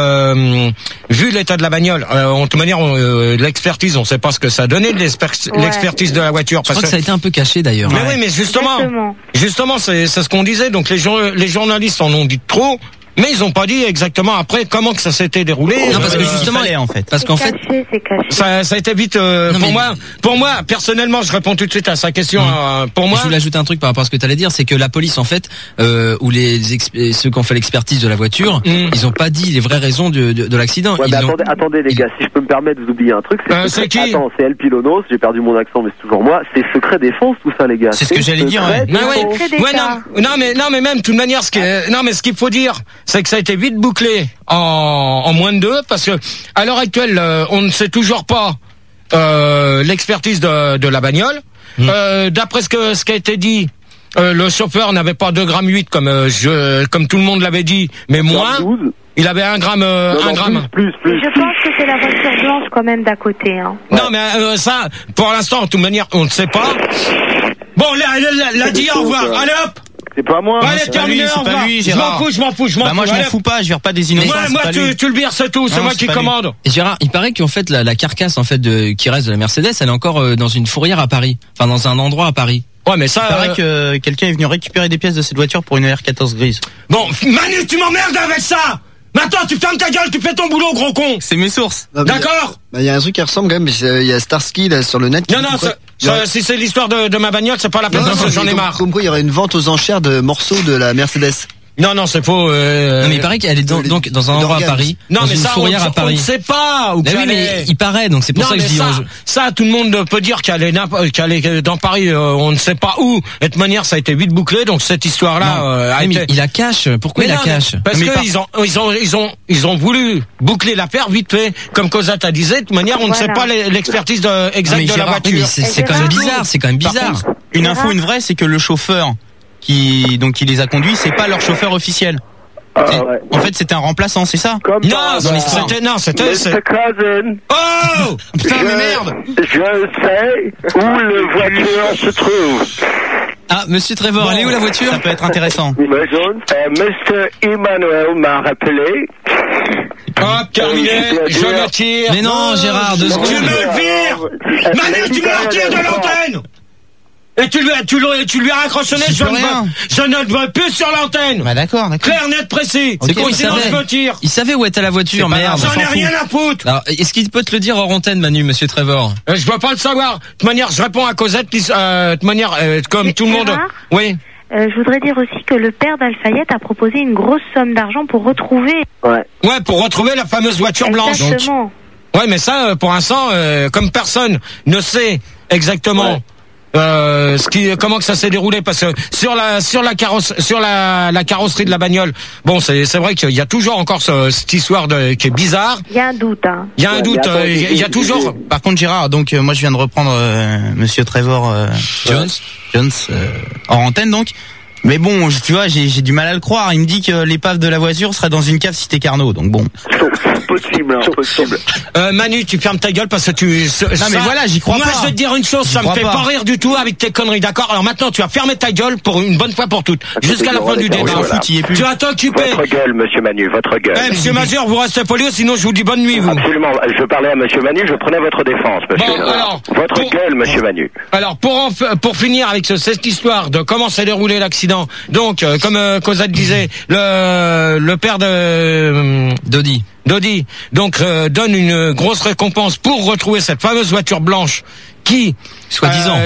vu l'état de la bagnole, de toute manière, l'expertise, on sait pas ce que ça a donné de l'expertise de la voiture. Je crois que ça a été un peu caché d'ailleurs. Mais oui, mais justement, c'est ce qu'on disait. Donc les journalistes en ont dit trop. Mais ils ont pas dit exactement après comment que ça s'était déroulé. Non, parce que justement, parce qu'en fait, c'est caché. Ça a été vite. Pour moi, personnellement, je réponds tout de suite à sa question. Pour moi, je voulais ajouter un truc par rapport à ce que tu allais dire, c'est que la police, en fait, ou ceux qui ont fait l'expertise de la voiture, ils ont pas dit les vraies raisons de l'accident. Ouais, attendez les gars, si je peux me permettre de vous oublier un truc, c'est qui? Attends, c'est El Pilonos. J'ai perdu mon accent, mais c'est toujours moi. C'est secret défense, tout ça, les gars. C'est ce que j'allais dire. Non, mais même de toute manière, ce qu'il faut dire, c'est que ça a été vite bouclé en moins de 2 parce que à l'heure actuelle on ne sait toujours pas l'expertise de la bagnole. D'après ce qui a été dit, le chauffeur n'avait pas 2 grammes 8 comme tout le monde l'avait dit, mais moins. Il avait 1 gramme. Plus. Je pense que c'est la voiture blanche quand même d'à côté. Hein. Non, mais ça, pour l'instant, de toute manière, on ne sait pas. Bon, l'a dit, au revoir. Allez hop. C'est pas moi. Allez, terminé, c'est pas lui, Gérard. Je m'en fous. Moi, je m'en fous pas, je vire pas des innocents. Moi, tu le vires, c'est tout. C'est moi qui commande. Et Gérard, il paraît qu'en fait, la carcasse, en fait, qui reste de la Mercedes, elle est encore dans une fourrière à Paris. Enfin, dans un endroit à Paris. Ouais, mais ça. Il paraît que quelqu'un est venu récupérer des pièces de cette voiture pour une R14 grise. Bon, Manu, tu m'emmerdes avec ça! Maintenant, tu fermes ta gueule, tu fais ton boulot, gros con! C'est mes sources. D'accord? Il y a un truc qui ressemble quand même, il y a Starsky là sur le net. Si c'est l'histoire de ma bagnole, c'est pas la peine parce que j'en ai marre. Comme quoi, il y aurait une vente aux enchères de morceaux de la Mercedes. Non, c'est faux. Non, mais il paraît qu'elle est donc dans un endroit à Paris. Non, dans mais une fourrière à Paris. On ne sait pas où oui, mais il paraît, donc c'est pour ça que je dis. Ça, tout le monde peut dire qu'elle est dans Paris. On ne sait pas où. Et de toute manière, ça a été vite bouclé. Donc cette histoire-là a été. Il la cache. Pourquoi il la cache? Parce que ils ont voulu boucler l'affaire vite fait. Comme Cosette a disait. De toute manière, on ne sait pas l'expertise exacte de la voiture. C'est quand même bizarre. C'est quand même bizarre. Une info, une vraie, c'est que le chauffeur qui les a conduits, c'est pas leur chauffeur officiel. En fait, c'était un remplaçant, c'est ça? C'était. Mr. Cousin. Oh! Putain, mais merde! Je sais où la voiture se trouve. Ah, Monsieur Trevor, elle est où la voiture? Ça peut être intéressant. Mr. Emmanuel m'a rappelé. Hop, terminé, je me tire. Mais non, Gérard, 2 secondes. Tu me vires! Manu, tu me retires de l'antenne! Et tu lui as raccroché, je ne veux plus sur l'antenne. Bah d'accord. Clair, net, précis. C'est con, il savait où était la voiture, merde. J'en ai rien à foutre. Alors, est-ce qu'il peut te le dire hors antenne, Manu, Monsieur Trevor? Je veux pas le savoir. De toute manière, je réponds à Cosette. De toute manière, comme tout le monde. Gérard, oui. Je voudrais dire aussi que le père d'Al-Fayed a proposé une grosse somme d'argent pour retrouver. Ouais, pour retrouver la fameuse voiture blanche. Exactement. Ouais, mais ça, pour l'instant, comme personne ne sait exactement comment que ça s'est déroulé, parce que sur la carrosserie de la bagnole, bon, c'est vrai qu'il y a toujours encore cette histoire qui est bizarre. Il y a un doute, hein. Il y a un doute. Il y a toujours. Par contre, Gérard, donc moi je viens de reprendre Monsieur Trevor Jones hors antenne, donc. Mais bon, tu vois, j'ai du mal à le croire. Il me dit que l'épave de la voiture serait dans une cave cité Carnot, donc bon. Possible, impossible. Manu, tu fermes ta gueule parce que non mais voilà, j'y crois pas. Moi, je vais te dire une chose, ça me fait pas rire du tout avec tes conneries, d'accord? Alors maintenant, tu vas fermer ta gueule pour une bonne fois pour toutes, jusqu'à la fin du débat. Tu vas t'occuper. Votre gueule, monsieur Manu, votre gueule. Monsieur Mazur, vous restez poli, sinon je vous dis bonne nuit, vous. Absolument. Je parlais à monsieur Manu, je prenais votre défense, monsieur. Bon, alors, votre gueule, monsieur Manu. Alors, pour finir avec cette histoire de comment s'est déroulé l'accident, donc, comme Cosette disait, le père de Dodi, donc donne une grosse récompense pour retrouver cette fameuse voiture blanche qui, soi-disant,